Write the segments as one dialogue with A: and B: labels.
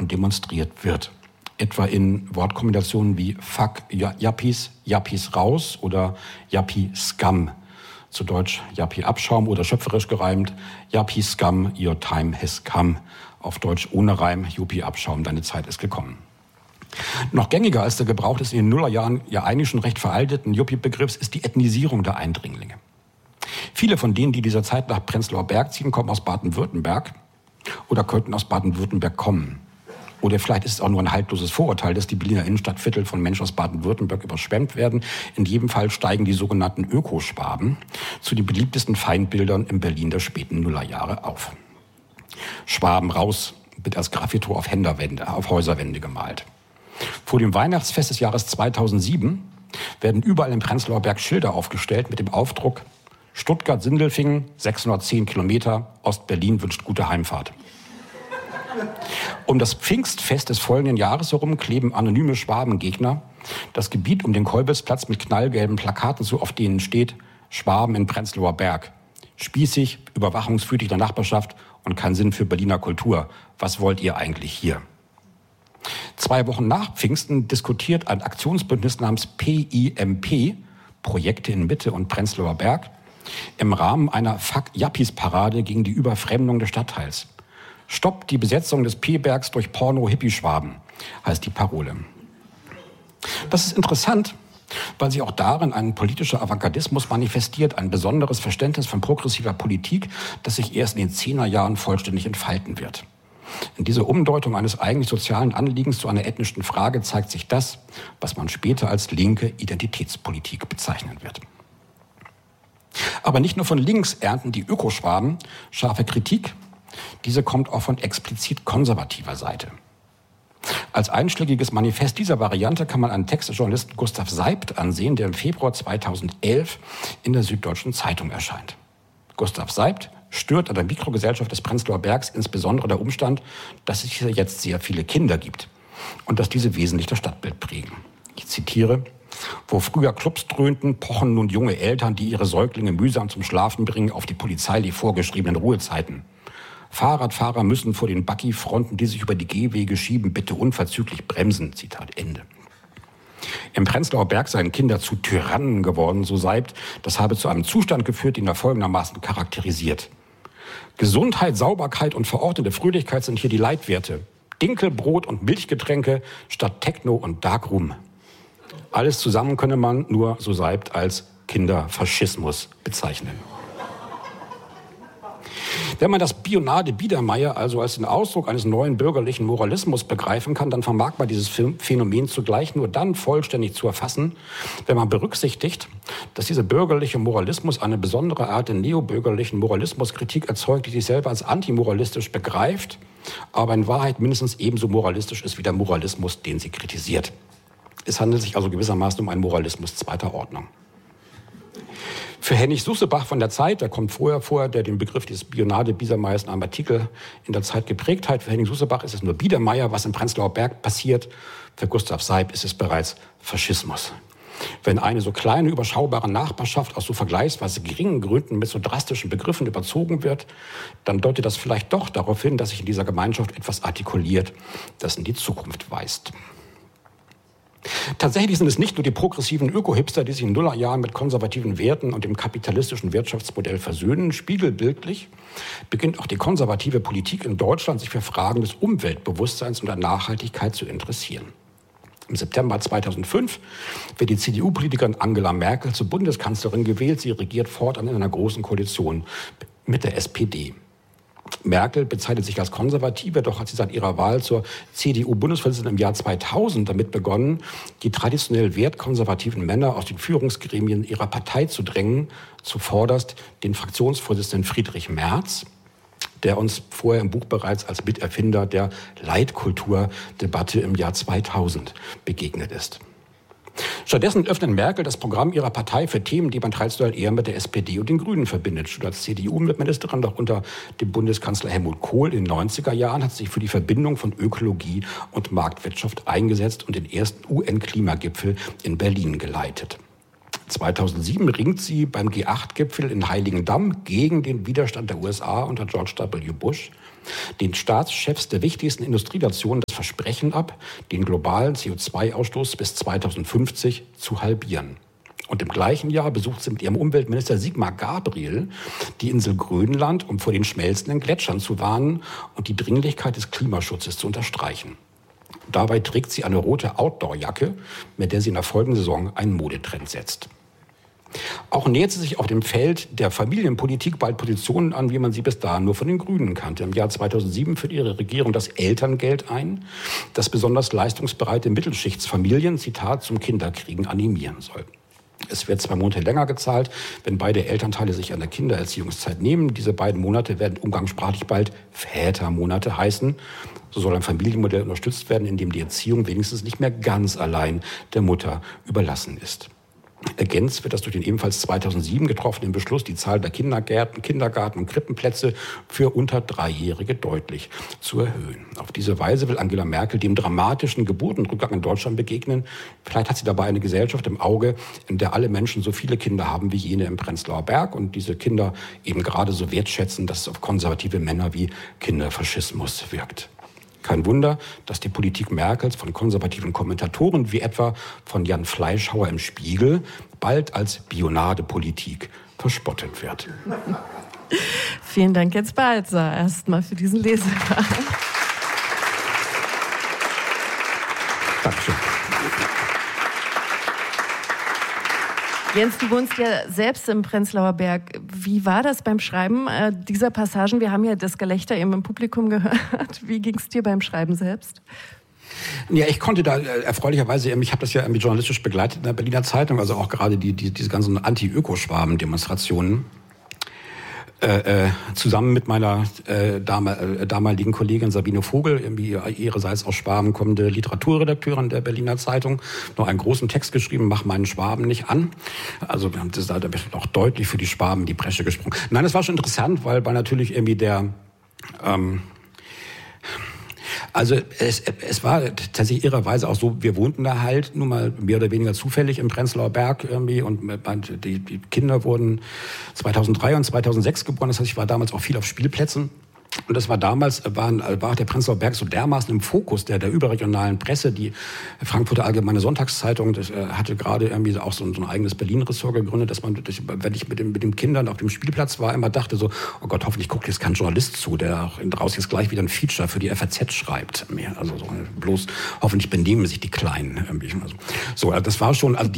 A: und demonstriert wird. Etwa in Wortkombinationen wie Fuck Yuppies, Yuppies raus oder Yuppie Scum. Zu Deutsch Yuppie Abschaum oder schöpferisch gereimt Yuppie Scum, your time has come. Auf Deutsch ohne Reim, Yuppie Abschaum, deine Zeit ist gekommen. Noch gängiger als der Gebrauch des in den Nullerjahren ja eigentlich schon recht veralteten Yuppie-Begriffs ist die Ethnisierung der Eindringlinge. Viele von denen, die dieser Zeit nach Prenzlauer Berg ziehen, kommen aus Baden-Württemberg oder könnten aus Baden-Württemberg kommen. Oder vielleicht ist es auch nur ein haltloses Vorurteil, dass die Berliner Innenstadtviertel von Menschen aus Baden-Württemberg überschwemmt werden. In jedem Fall steigen die sogenannten Ökoschwaben zu den beliebtesten Feindbildern in Berlin der späten Nullerjahre auf. Schwaben raus wird als Graffito auf Häuserwände gemalt. Vor dem Weihnachtsfest des Jahres 2007 werden überall im Prenzlauer Berg Schilder aufgestellt mit dem Aufdruck Stuttgart-Sindelfingen, 610 Kilometer, Ost-Berlin wünscht gute Heimfahrt. Um das Pfingstfest des folgenden Jahres herum kleben anonyme Schwabengegner das Gebiet um den Kolbitzplatz mit knallgelben Plakaten zu, auf denen steht Schwaben in Prenzlauer Berg. Spießig, überwachungswütig der Nachbarschaft und kein Sinn für Berliner Kultur. Was wollt ihr eigentlich hier? 2 Wochen nach Pfingsten diskutiert ein Aktionsbündnis namens PIMP, Projekte in Mitte und Prenzlauer Berg, im Rahmen einer Fuck-Yuppies-Parade gegen die Überfremdung des Stadtteils. Stoppt die Besetzung des P-Bergs durch Porno-Hippie-Schwaben, heißt die Parole. Das ist interessant, weil sich auch darin ein politischer Avantgardismus manifestiert, ein besonderes Verständnis von progressiver Politik, das sich erst in den 10er Jahren vollständig entfalten wird. In dieser Umdeutung eines eigentlich sozialen Anliegens zu einer ethnischen Frage zeigt sich das, was man später als linke Identitätspolitik bezeichnen wird. Aber nicht nur von links ernten die Ökoschwaben scharfe Kritik, diese kommt auch von explizit konservativer Seite. Als einschlägiges Manifest dieser Variante kann man einen Text des Journalisten Gustav Seibt ansehen, der im Februar 2011 in der Süddeutschen Zeitung erscheint. Gustav Seibt stört an der Mikrogesellschaft des Prenzlauer Bergs insbesondere der Umstand, dass es hier jetzt sehr viele Kinder gibt und dass diese wesentlich das Stadtbild prägen. Ich zitiere: Wo früher Clubs dröhnten, pochen nun junge Eltern, die ihre Säuglinge mühsam zum Schlafen bringen, auf die polizeilich vorgeschriebenen Ruhezeiten. Fahrradfahrer müssen vor den Buggy-Fronten, die sich über die Gehwege schieben, bitte unverzüglich bremsen. Zitat Ende. Im Prenzlauer Berg seien Kinder zu Tyrannen geworden, so Seibt. Das habe zu einem Zustand geführt, den er folgendermaßen charakterisiert. Gesundheit, Sauberkeit und verordnete Fröhlichkeit sind hier die Leitwerte. Dinkelbrot und Milchgetränke statt Techno und Darkroom. Alles zusammen könne man nur, so Seibt, als Kinderfaschismus bezeichnen. Wenn man das Bionade Biedermeier also als den Ausdruck eines neuen bürgerlichen Moralismus begreifen kann, dann vermag man dieses Phänomen zugleich nur dann vollständig zu erfassen, wenn man berücksichtigt, dass dieser bürgerliche Moralismus eine besondere Art der neobürgerlichen Moralismuskritik erzeugt, die sich selber als antimoralistisch begreift, aber in Wahrheit mindestens ebenso moralistisch ist wie der Moralismus, den sie kritisiert. Es handelt sich also gewissermaßen um einen Moralismus zweiter Ordnung. Für Hennig Sussebach von der Zeit, der kommt vorher vor, der den Begriff des Bionade Biedermeiers in einem Artikel in der Zeit geprägt hat. Für Henning Sussebach ist es nur Biedermeier, was im Prenzlauer Berg passiert. Für Gustav Seibt ist es bereits Faschismus. Wenn eine so kleine, überschaubare Nachbarschaft aus so vergleichsweise geringen Gründen mit so drastischen Begriffen überzogen wird, dann deutet das vielleicht doch darauf hin, dass sich in dieser Gemeinschaft etwas artikuliert, das in die Zukunft weist. Tatsächlich sind es nicht nur die progressiven Öko-Hipster, die sich in den Nullerjahren mit konservativen Werten und dem kapitalistischen Wirtschaftsmodell versöhnen. Spiegelbildlich beginnt auch die konservative Politik in Deutschland, sich für Fragen des Umweltbewusstseins und der Nachhaltigkeit zu interessieren. Im September 2005 wird die CDU-Politikerin Angela Merkel zur Bundeskanzlerin gewählt. Sie regiert fortan in einer großen Koalition mit der SPD. Merkel bezeichnet sich als Konservative, doch hat sie seit ihrer Wahl zur CDU-Bundesvorsitzenden im Jahr 2000 damit begonnen, die traditionell wertkonservativen Männer aus den Führungsgremien ihrer Partei zu drängen, zuvorderst den Fraktionsvorsitzenden Friedrich Merz, der uns vorher im Buch bereits als Miterfinder der Leitkulturdebatte im Jahr 2000 begegnet ist. Stattdessen öffnet Merkel das Programm ihrer Partei für Themen, die man traditionell eher mit der SPD und den Grünen verbindet. Schon als CDU-Mitministerin, doch unter dem Bundeskanzler Helmut Kohl in den 90er Jahren, hat sie sich für die Verbindung von Ökologie und Marktwirtschaft eingesetzt und den ersten UN-Klimagipfel in Berlin geleitet. 2007 ringt sie beim G8-Gipfel in Heiligendamm gegen den Widerstand der USA unter George W. Bush, den Staatschefs der wichtigsten Industrienationen, das Versprechen ab, den globalen CO2-Ausstoß bis 2050 zu halbieren. Und im gleichen Jahr besucht sie mit ihrem Umweltminister Sigmar Gabriel die Insel Grönland, um vor den schmelzenden Gletschern zu warnen und die Dringlichkeit des Klimaschutzes zu unterstreichen. Dabei trägt sie eine rote Outdoor-Jacke, mit der sie in der folgenden Saison einen Modetrend setzt. Auch nähert sie sich auf dem Feld der Familienpolitik bald Positionen an, wie man sie bis dahin nur von den Grünen kannte. Im Jahr 2007 führt ihre Regierung das Elterngeld ein, das besonders leistungsbereite Mittelschichtsfamilien, Zitat, zum Kinderkriegen animieren soll. Es wird 2 Monate länger gezahlt, wenn beide Elternteile sich an der Kindererziehungszeit nehmen. Diese beiden Monate werden umgangssprachlich bald Vätermonate heißen. So soll ein Familienmodell unterstützt werden, in dem die Erziehung wenigstens nicht mehr ganz allein der Mutter überlassen ist. Ergänzt wird das durch den ebenfalls 2007 getroffenen Beschluss, die Zahl der Kindergarten- und Krippenplätze für unter 3-Jährige deutlich zu erhöhen. Auf diese Weise will Angela Merkel dem dramatischen Geburtenrückgang in Deutschland begegnen. Vielleicht hat sie dabei eine Gesellschaft im Auge, in der alle Menschen so viele Kinder haben wie jene im Prenzlauer Berg und diese Kinder eben gerade so wertschätzen, dass es auf konservative Männer wie Kinderfaschismus wirkt. Kein Wunder, dass die Politik Merkels von konservativen Kommentatoren wie etwa von Jan Fleischhauer im Spiegel bald als Bionadepolitik verspottet wird.
B: Vielen Dank, Jens Balzer, erstmal für diesen Lesewagen.
A: Dankeschön.
B: Jens, du wohnst ja selbst im Prenzlauer Berg. Wie war das beim Schreiben dieser Passagen? Wir haben ja das Gelächter eben im Publikum gehört. Wie ging es dir beim Schreiben selbst?
A: Ja, ich konnte da erfreulicherweise, ich habe das ja irgendwie journalistisch begleitet in der Berliner Zeitung, also auch gerade diese ganzen Anti-Ökoschwaben-Demonstrationen. Zusammen mit meiner damaligen Kollegin Sabine Vogel, ihrerseits aus Schwaben kommende Literaturredakteurin der Berliner Zeitung, noch einen großen Text geschrieben, mach meinen Schwaben nicht an. Also wir haben das da auch deutlich für die Schwaben die Bresche gesprungen. Nein, es war schon interessant, weil natürlich irgendwie also es war tatsächlich irrerweise auch so, wir wohnten da halt nun mal mehr oder weniger zufällig im Prenzlauer Berg irgendwie und die Kinder wurden 2003 und 2006 geboren, das heißt, ich war damals auch viel auf Spielplätzen. Und das war damals, war der Prenzlauer Berg so dermaßen im Fokus der überregionalen Presse. Die Frankfurter Allgemeine Sonntagszeitung, das hatte gerade irgendwie auch so ein eigenes Berlin-Ressort gegründet, wenn ich mit den Kindern auf dem Spielplatz war, immer dachte so, oh Gott, hoffentlich guckt jetzt kein Journalist zu, der auch daraus jetzt gleich wieder ein Feature für die FAZ schreibt. Also so, bloß hoffentlich benehmen sich die Kleinen irgendwie. So, das war schon, also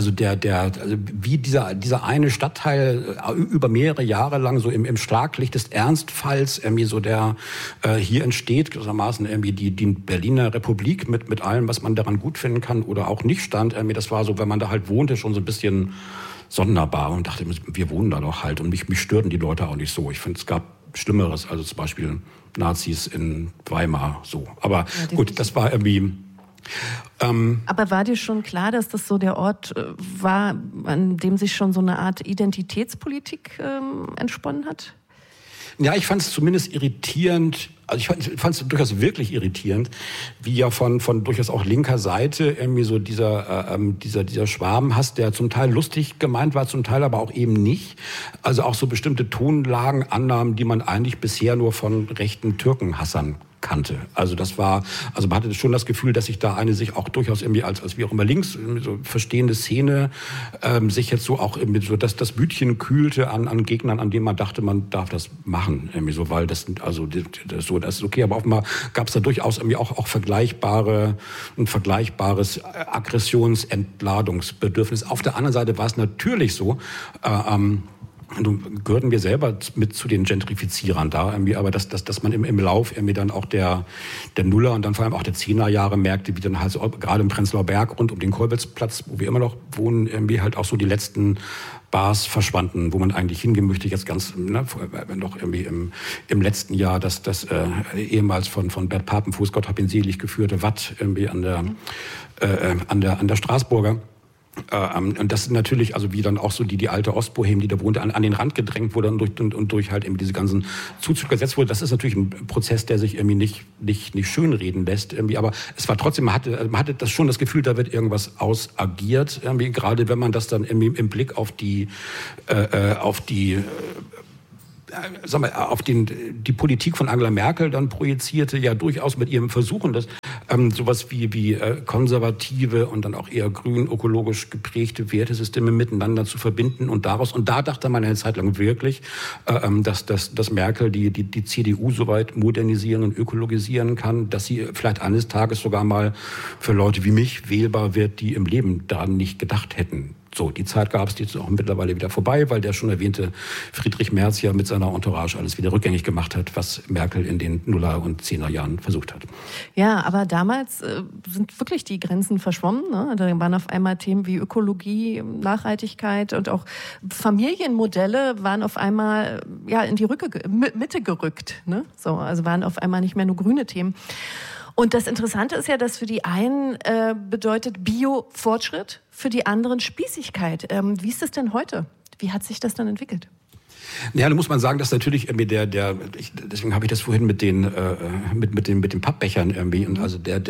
A: wie dieser eine Stadtteil über mehrere Jahre lang so im Schlaglicht des Ernstfalls irgendwie so der hier entsteht, gewissermaßen irgendwie die Berliner Republik mit allem, was man daran gut finden kann oder auch nicht stand. Das war so, wenn man da halt wohnte, schon so ein bisschen sonderbar und dachte, wir wohnen da doch halt und mich störten die Leute auch nicht so. Ich finde, es gab Schlimmeres, also zum Beispiel Nazis in Weimar so. Aber ja, gut, das war irgendwie...
B: Aber war dir schon klar, dass das so der Ort war, an dem sich schon so eine Art Identitätspolitik entsponnen hat?
A: Ja, ich fand es zumindest irritierend, also ich fand es durchaus wirklich irritierend, wie ja von durchaus auch linker Seite irgendwie so dieser Schwabenhass, der zum Teil lustig gemeint war, zum Teil aber auch eben nicht. Also auch so bestimmte Tonlagen annahmen, die man eigentlich bisher nur von rechten Türkenhassern kannte. Also man hatte schon das Gefühl, dass sich da eine sich auch durchaus irgendwie als wie auch immer links so verstehende Szene sich jetzt so auch irgendwie so das Bütchen kühlte an Gegnern, an denen man dachte, man darf das machen irgendwie so, weil das ist okay. Aber offenbar gab es da durchaus irgendwie auch ein vergleichbares Aggressionsentladungsbedürfnis. Auf der anderen Seite war es natürlich so. Gehörten wir selber mit zu den Gentrifizierern da, irgendwie, aber dass man im Lauf irgendwie dann auch der Nuller und dann vor allem auch der 10er-Jahre merkte, wie dann halt so, gerade im Prenzlauer Berg rund um den Kolwitzplatz, wo wir immer noch wohnen, irgendwie halt auch so die letzten Bars verschwanden, wo man eigentlich hingehen möchte, jetzt ganz, noch irgendwie im letzten Jahr, das ehemals von Bert Papenfuß, Gott hab ihn selig, geführte Watt irgendwie an der Straßburger. Und das ist natürlich, also wie dann auch so die alte Ostbohem, die da wohnte, an den Rand gedrängt wurde und durch halt eben diese ganzen Zuzüge gesetzt wurde. Das ist natürlich ein Prozess, der sich irgendwie nicht schönreden lässt. Irgendwie. Aber es war trotzdem, man hatte das schon das Gefühl, da wird irgendwas ausagiert. Irgendwie. Gerade wenn man das dann irgendwie im Blick auf die Politik von Angela Merkel dann projizierte, ja durchaus mit ihrem Versuchen, das sowas wie konservative und dann auch eher grün ökologisch geprägte Wertesysteme miteinander zu verbinden und da dachte man eine Zeit lang wirklich, dass Merkel die CDU so weit modernisieren und ökologisieren kann, dass sie vielleicht eines Tages sogar mal für Leute wie mich wählbar wird, die im Leben daran nicht gedacht hätten. So, die Zeit gab es, die ist auch mittlerweile wieder vorbei, weil der schon erwähnte Friedrich Merz ja mit seiner Entourage alles wieder rückgängig gemacht hat, was Merkel in den Nuller- und Zehnerjahren versucht hat.
B: Ja, aber damals sind wirklich die Grenzen verschwommen. Ne? Da waren auf einmal Themen wie Ökologie, Nachhaltigkeit und auch Familienmodelle waren auf einmal in die Mitte gerückt. Ne? So, also waren auf einmal nicht mehr nur grüne Themen. Und das Interessante ist ja, dass für die einen bedeutet Bio Fortschritt, für die anderen Spießigkeit. Wie ist das denn heute? Wie hat sich das dann entwickelt?
A: Ja, da muss man sagen, dass natürlich irgendwie deswegen habe ich das vorhin mit den Pappbechern irgendwie, und also der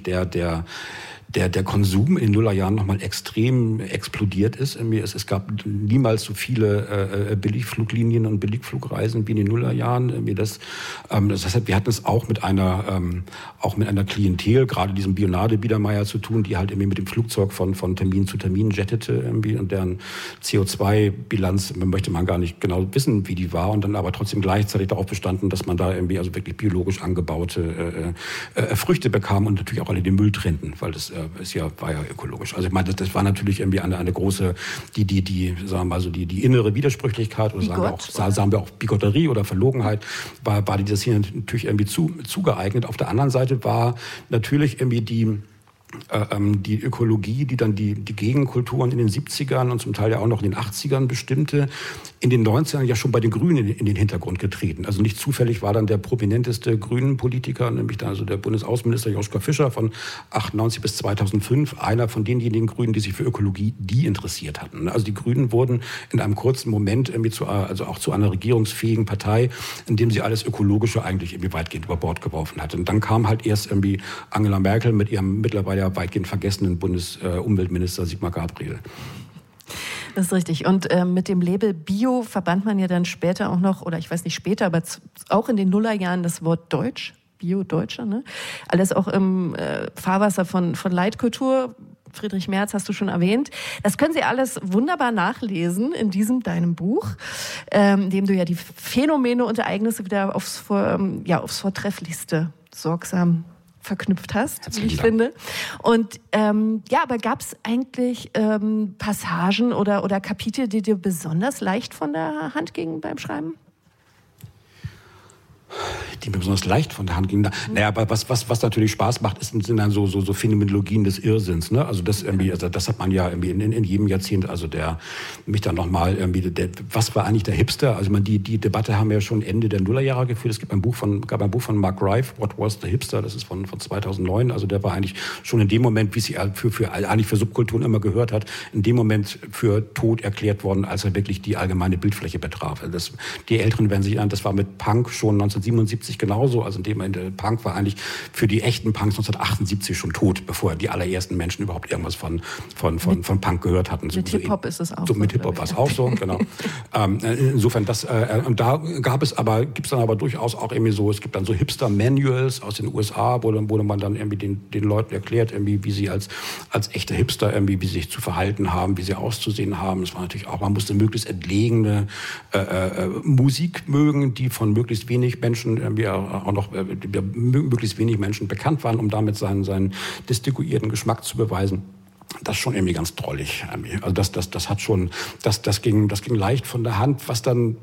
A: Konsum in den Nullerjahren nochmal extrem explodiert ist. Es gab niemals so viele Billigfluglinien und Billigflugreisen wie in den Nullerjahren. Das heißt, wir hatten es auch mit einer Klientel, gerade diesem Bionade Biedermeier zu tun, die halt irgendwie mit dem Flugzeug von Termin zu Termin jettete irgendwie, und deren CO2-Bilanz möchte man gar nicht genau wissen, wie die war, und dann aber trotzdem gleichzeitig darauf bestanden, dass man da irgendwie also wirklich biologisch angebaute Früchte bekam und natürlich auch alle den Müll trennten, weil das war ja ökologisch. Also ich meine, das war natürlich irgendwie eine große, sagen wir mal so, die innere Widersprüchlichkeit, oder sagen wir auch Bigotterie oder Verlogenheit, war das hier natürlich irgendwie zugeeignet. Auf der anderen Seite war natürlich irgendwie die Ökologie, die dann die Gegenkulturen in den 70ern und zum Teil ja auch noch in den 80ern bestimmte, in den 90ern ja schon bei den Grünen in den Hintergrund getreten. Also nicht zufällig war dann der prominenteste Grünen-Politiker, nämlich dann also der Bundesaußenminister Joschka Fischer von 98 bis 2005, einer von denjenigen Grünen, die sich für Ökologie interessiert hatten. Also die Grünen wurden in einem kurzen Moment irgendwie auch zu einer regierungsfähigen Partei, in dem sie alles Ökologische eigentlich irgendwie weitgehend über Bord geworfen hat. Und dann kam halt erst irgendwie Angela Merkel mit ihrem mittlerweile weitgehend vergessenen Bundesumweltminister Sigmar Gabriel.
B: Das ist richtig. Und mit dem Label Bio verband man ja dann später auch noch, oder ich weiß nicht später, aber auch in den Nullerjahren das Wort Deutsch, Bio-Deutscher, ne? Alles auch im Fahrwasser von Leitkultur. Friedrich Merz hast du schon erwähnt. Das können Sie alles wunderbar nachlesen in deinem Buch, in dem du ja die Phänomene und Ereignisse wieder aufs Vortrefflichste sorgsam verknüpft hast, wie ich finde. Und aber gab es eigentlich Passagen oder Kapitel, die dir besonders leicht von der Hand gingen beim Schreiben?
A: Die mir besonders leicht von der Hand gingen. Naja, aber was natürlich Spaß macht, sind dann so Phänomenologien des Irrsinns. Ne? Also das hat man ja irgendwie in jedem Jahrzehnt. Also mich dann nochmal irgendwie, was war eigentlich der Hipster? Also die Debatte haben wir ja schon Ende der Nullerjahre geführt. Es gab ein Buch von Mark Rife, What Was the Hipster? Das ist von 2009. Also der war eigentlich schon in dem Moment, wie sie eigentlich für Subkulturen immer gehört hat, in dem Moment für tot erklärt worden, als er wirklich die allgemeine Bildfläche betraf. Also die Älteren werden sich erinnern, das war mit Punk schon 1977 genauso. Also in dem Moment, Punk war eigentlich für die echten Punks 1978 schon tot, bevor die allerersten Menschen überhaupt irgendwas von Punk gehört hatten.
B: Mit Hip-Hop ist es auch so.
A: Mit Hip-Hop war es auch so, genau. Insofern, und da gibt es dann aber durchaus auch irgendwie so, es gibt dann so Hipster-Manuals aus den USA, wo man dann irgendwie den Leuten erklärt, irgendwie, wie sie als echte Hipster irgendwie, wie sie sich zu verhalten haben, wie sie auszusehen haben. Es war natürlich auch, man musste möglichst entlegene Musik mögen, die von möglichst wenig Menschen irgendwie auch noch möglichst wenig Menschen bekannt waren, um damit seinen distinguierten Geschmack zu beweisen. Das ist schon irgendwie ganz drollig. Also das hat schon, das ging leicht von der Hand, was dann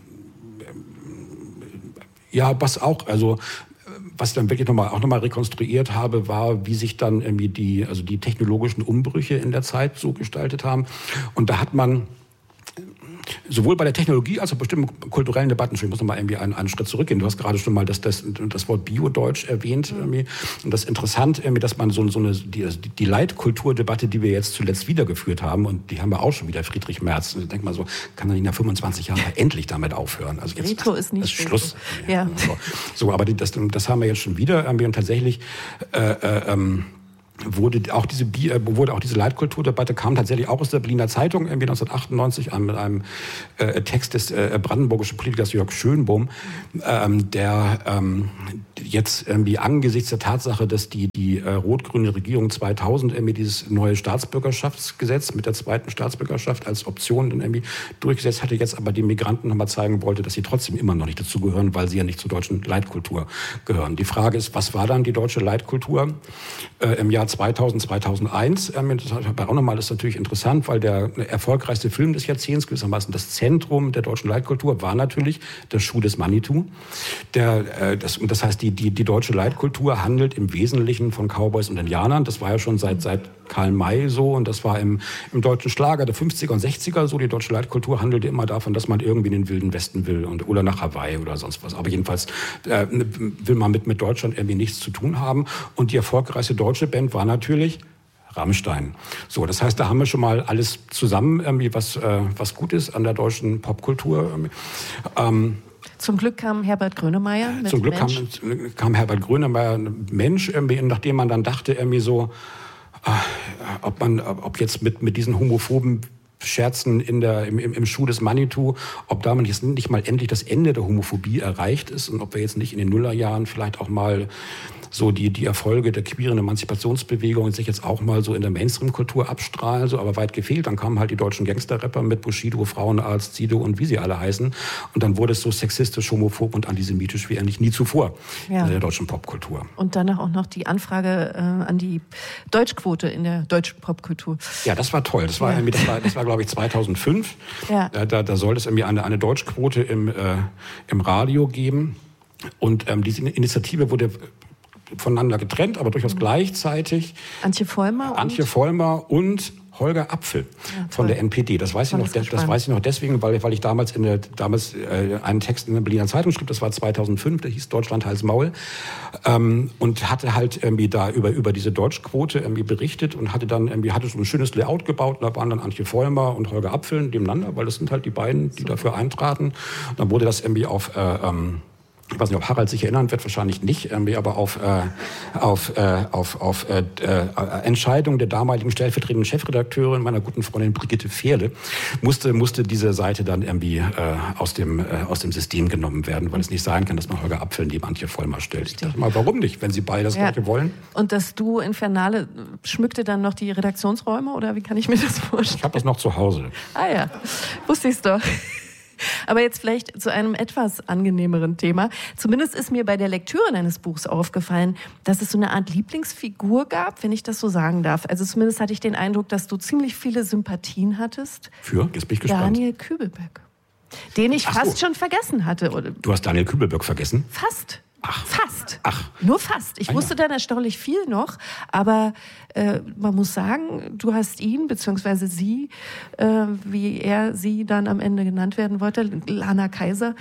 A: was dann wirklich nochmal rekonstruiert habe, war, wie sich dann irgendwie die technologischen Umbrüche in der Zeit so gestaltet haben. Und da hat man sowohl bei der Technologie als auch bestimmten kulturellen Debatten, ich muss noch mal irgendwie einen Schritt zurückgehen. Du hast gerade schon mal das Wort Bio-Deutsch erwähnt. Und das ist interessant, dass man die Leitkulturdebatte, die wir jetzt zuletzt wiedergeführt haben, und die haben wir auch schon wieder, Friedrich Merz. Ich denke mal so, kann man nach 25 Jahren endlich damit aufhören? Also jetzt
B: Retro ist nicht
A: Schluss.
B: Ja.
A: So, aber das haben wir jetzt schon wieder. Und tatsächlich wurde auch diese Leitkulturdebatte kam tatsächlich auch aus der Berliner Zeitung irgendwie 1998 mit einem Text des brandenburgischen Politikers Jörg Schönbohm, der jetzt irgendwie angesichts der Tatsache, dass die rot-grüne Regierung 2000 irgendwie dieses neue Staatsbürgerschaftsgesetz mit der zweiten Staatsbürgerschaft als Option dann irgendwie durchgesetzt hatte, jetzt aber den Migranten nochmal zeigen wollte, dass sie trotzdem immer noch nicht dazugehören, weil sie ja nicht zur deutschen Leitkultur gehören. Die Frage ist, was war dann die deutsche Leitkultur im Jahr 2000, 2001? Das auch nochmal, ist natürlich interessant, weil der erfolgreichste Film des Jahrzehnts, gewissermaßen das Zentrum der deutschen Leitkultur, war natürlich der Schuh des Manitou. Das heißt, die deutsche Leitkultur handelt im Wesentlichen von Cowboys und Indianern. Das war ja schon seit Karl May so, und das war im deutschen Schlager der 50er und 60er so. Die deutsche Leitkultur handelte immer davon, dass man irgendwie in den wilden Westen will oder nach Hawaii oder sonst was. Aber jedenfalls will man mit Deutschland irgendwie nichts zu tun haben. Und die erfolgreichste deutsche Band war natürlich Rammstein. So, das heißt, da haben wir schon mal alles zusammen, irgendwie was gut ist an der deutschen Popkultur.
B: Zum Glück kam Herbert Grönemeyer mit
A: Zum Glück
B: Mensch.
A: kam Herbert Grönemeyer, Mensch, irgendwie, nachdem man dann dachte, irgendwie so, ob jetzt mit diesen homophoben Scherzen im Schuh des Manitou, ob damit jetzt nicht mal endlich das Ende der Homophobie erreicht ist und ob wir jetzt nicht in den Nullerjahren vielleicht auch mal so die Erfolge der queeren Emanzipationsbewegung sich jetzt auch mal so in der Mainstream-Kultur abstrahlen, so, aber weit gefehlt. Dann kamen halt die deutschen Gangster-Rapper mit Bushido, Frauenarzt, Sido und wie sie alle heißen. Und dann wurde es so sexistisch, homophob und antisemitisch wie eigentlich nie zuvor in der deutschen Popkultur. Und
B: danach auch noch die Anfrage an die Deutschquote in der deutschen Popkultur.
A: Ja, das war toll. Das war glaube ich, 2005. Ja. Da sollte es irgendwie eine Deutschquote im Radio geben. Und diese Initiative wurde voneinander getrennt, aber durchaus gleichzeitig.
B: Antje
A: Vollmer und Holger Apfel von der NPD. Das weiß ich noch deswegen, weil ich damals einen Text in der Berliner Zeitung schrieb, das war 2005, der hieß Deutschland Hals Maul, und hatte halt irgendwie da über diese Deutschquote irgendwie berichtet und hatte so ein schönes Layout gebaut, und da waren dann Antje Vollmer und Holger Apfel nebeneinander, weil das sind halt die beiden, die dafür eintraten. Und dann wurde das irgendwie auf ich weiß nicht, ob Harald sich erinnern wird, wahrscheinlich nicht, aber auf Entscheidung der damaligen stellvertretenden Chefredakteurin, meiner guten Freundin Brigitte Fehrle, musste diese Seite dann irgendwie aus dem System genommen werden, weil es nicht sein kann, dass man Holger Apfel neben Antje Vollmer stellt. Ich dachte mal, warum nicht, wenn sie beide das Gleiche wollen?
B: Und das Duo Infernale schmückte dann noch die Redaktionsräume, oder wie kann ich mir das vorstellen?
A: Ich habe das noch zu Hause.
B: Ah ja, wusste ich's doch. Aber jetzt vielleicht zu einem etwas angenehmeren Thema. Zumindest ist mir bei der Lektüre deines Buchs aufgefallen, dass es so eine Art Lieblingsfigur gab, wenn ich das so sagen darf. Also zumindest hatte ich den Eindruck, dass du ziemlich viele Sympathien hattest.
A: Jetzt bin ich gespannt.
B: Daniel Kübelböck, den ich fast schon vergessen hatte.
A: Du hast Daniel Kübelböck vergessen?
B: Fast.
A: Ach.
B: Fast.
A: Ach.
B: Nur fast. Ich wusste dann erstaunlich viel noch, aber man muss sagen, du hast ihn, beziehungsweise sie, wie sie dann am Ende genannt werden wollte, Lana Kaiser,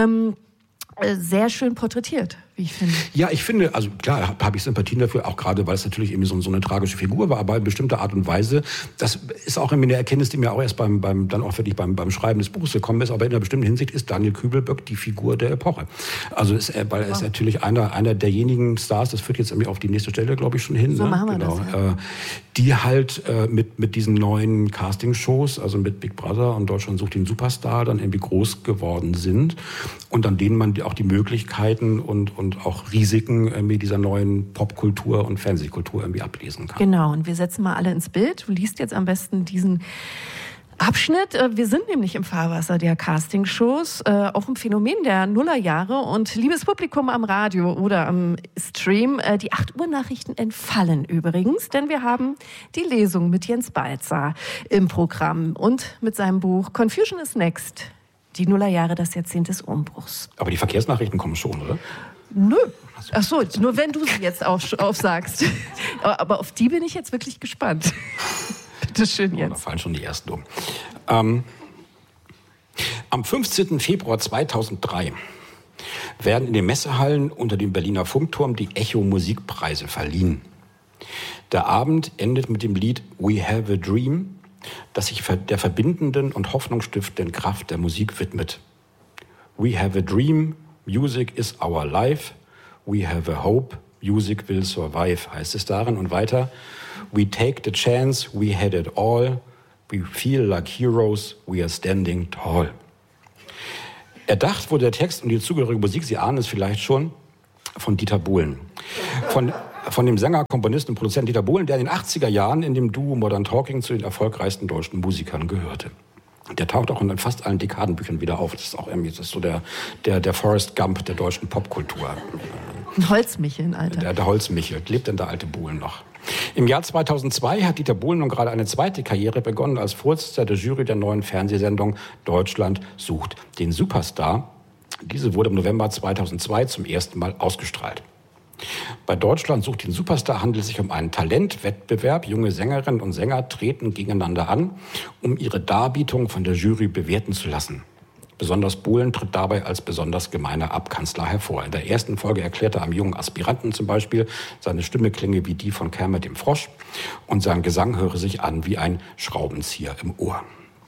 B: sehr schön porträtiert, wie ich finde.
A: Ja, ich finde, also klar habe ich Sympathien dafür, auch gerade, weil es natürlich irgendwie so eine tragische Figur war, aber in bestimmter Art und Weise, das ist auch eine Erkenntnis, die mir auch erst beim Schreiben des Buches gekommen ist, aber in einer bestimmten Hinsicht ist Daniel Kübelböck die Figur der Epoche. Also weil er ist natürlich einer derjenigen Stars, das führt jetzt irgendwie auf die nächste Stelle, glaube ich, schon hin.
B: So machen wir das, ja.
A: Die halt mit diesen neuen Castingshows, also mit Big Brother und Deutschland sucht den Superstar, dann irgendwie groß geworden sind und an denen man auch die Möglichkeiten und auch Risiken mit dieser neuen Popkultur und Fernsehkultur irgendwie ablesen kann.
B: Genau, und wir setzen mal alle ins Bild. Du liest jetzt am besten diesen Abschnitt. Wir sind nämlich im Fahrwasser der Castingshows, auch ein Phänomen der Nullerjahre. Und liebes Publikum am Radio oder am Stream, die 8 Uhr Nachrichten entfallen übrigens, denn wir haben die Lesung mit Jens Balzer im Programm und mit seinem Buch Confusion is Next. Die Nullerjahre, das Jahrzehnt des Umbruchs.
A: Aber die Verkehrsnachrichten kommen schon, oder?
B: Nö. Ach so, nur wenn du sie jetzt aufsagst. Aber auf die bin ich jetzt wirklich gespannt. Bitte schön, Jens.
A: Da fallen schon die ersten um. Am 15. Februar 2003 werden in den Messehallen unter dem Berliner Funkturm die Echo-Musikpreise verliehen. Der Abend endet mit dem Lied We Have a Dream, das sich der verbindenden und hoffnungsstiftenden Kraft der Musik widmet. We have a dream, music is our life. We have a hope, music will survive, heißt es darin. Und weiter, we take the chance, we had it all. We feel like heroes, we are standing tall. Erdacht wurde der Text und die zugehörige Musik, Sie ahnen es vielleicht schon, von Dieter Bohlen. Von dem Sänger, Komponisten und Produzenten Dieter Bohlen, der in den 80er Jahren in dem Duo Modern Talking zu den erfolgreichsten deutschen Musikern gehörte. Der taucht auch in fast allen Dekadenbüchern wieder auf. Das ist auch irgendwie, das ist so der Forrest Gump der deutschen Popkultur.
B: Ein Holzmichel, Alter.
A: Der Holzmichel. Lebt denn der alte Bohlen noch? Im Jahr 2002 hat Dieter Bohlen nun gerade eine zweite Karriere begonnen als Vorsitzender der Jury der neuen Fernsehsendung Deutschland sucht den Superstar. Diese wurde im November 2002 zum ersten Mal ausgestrahlt. Bei Deutschland sucht den Superstar handelt es sich um einen Talentwettbewerb. Junge Sängerinnen und Sänger treten gegeneinander an, um ihre Darbietung von der Jury bewerten zu lassen. Besonders Bohlen tritt dabei als besonders gemeiner Abkanzler hervor. In der ersten Folge erklärte einem jungen Aspiranten zum Beispiel, seine Stimme klinge wie die von Kermit dem Frosch und sein Gesang höre sich an wie ein Schraubenzieher im Ohr.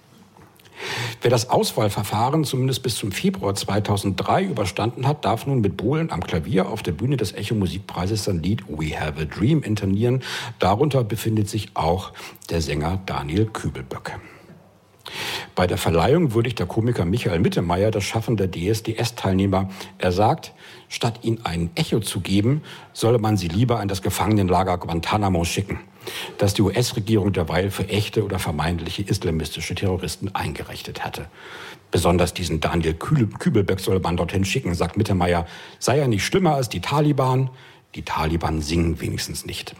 A: Wer das Auswahlverfahren zumindest bis zum Februar 2003 überstanden hat, darf nun mit Bohlen am Klavier auf der Bühne des Echo-Musikpreises sein Lied We Have a Dream intonieren. Darunter befindet sich auch der Sänger Daniel Kübelböck. Bei der Verleihung würdigt der Komiker Michael Mittermeier das Schaffen der DSDS-Teilnehmer. Er sagt, statt ihnen ein Echo zu geben, solle man sie lieber in das Gefangenenlager Guantanamo schicken, das die US-Regierung derweil für echte oder vermeintliche islamistische Terroristen eingerichtet hatte. Besonders diesen Daniel Kübelböck solle man dorthin schicken, sagt Mittermeier. Sei er nicht schlimmer als die Taliban? Die Taliban singen wenigstens nicht.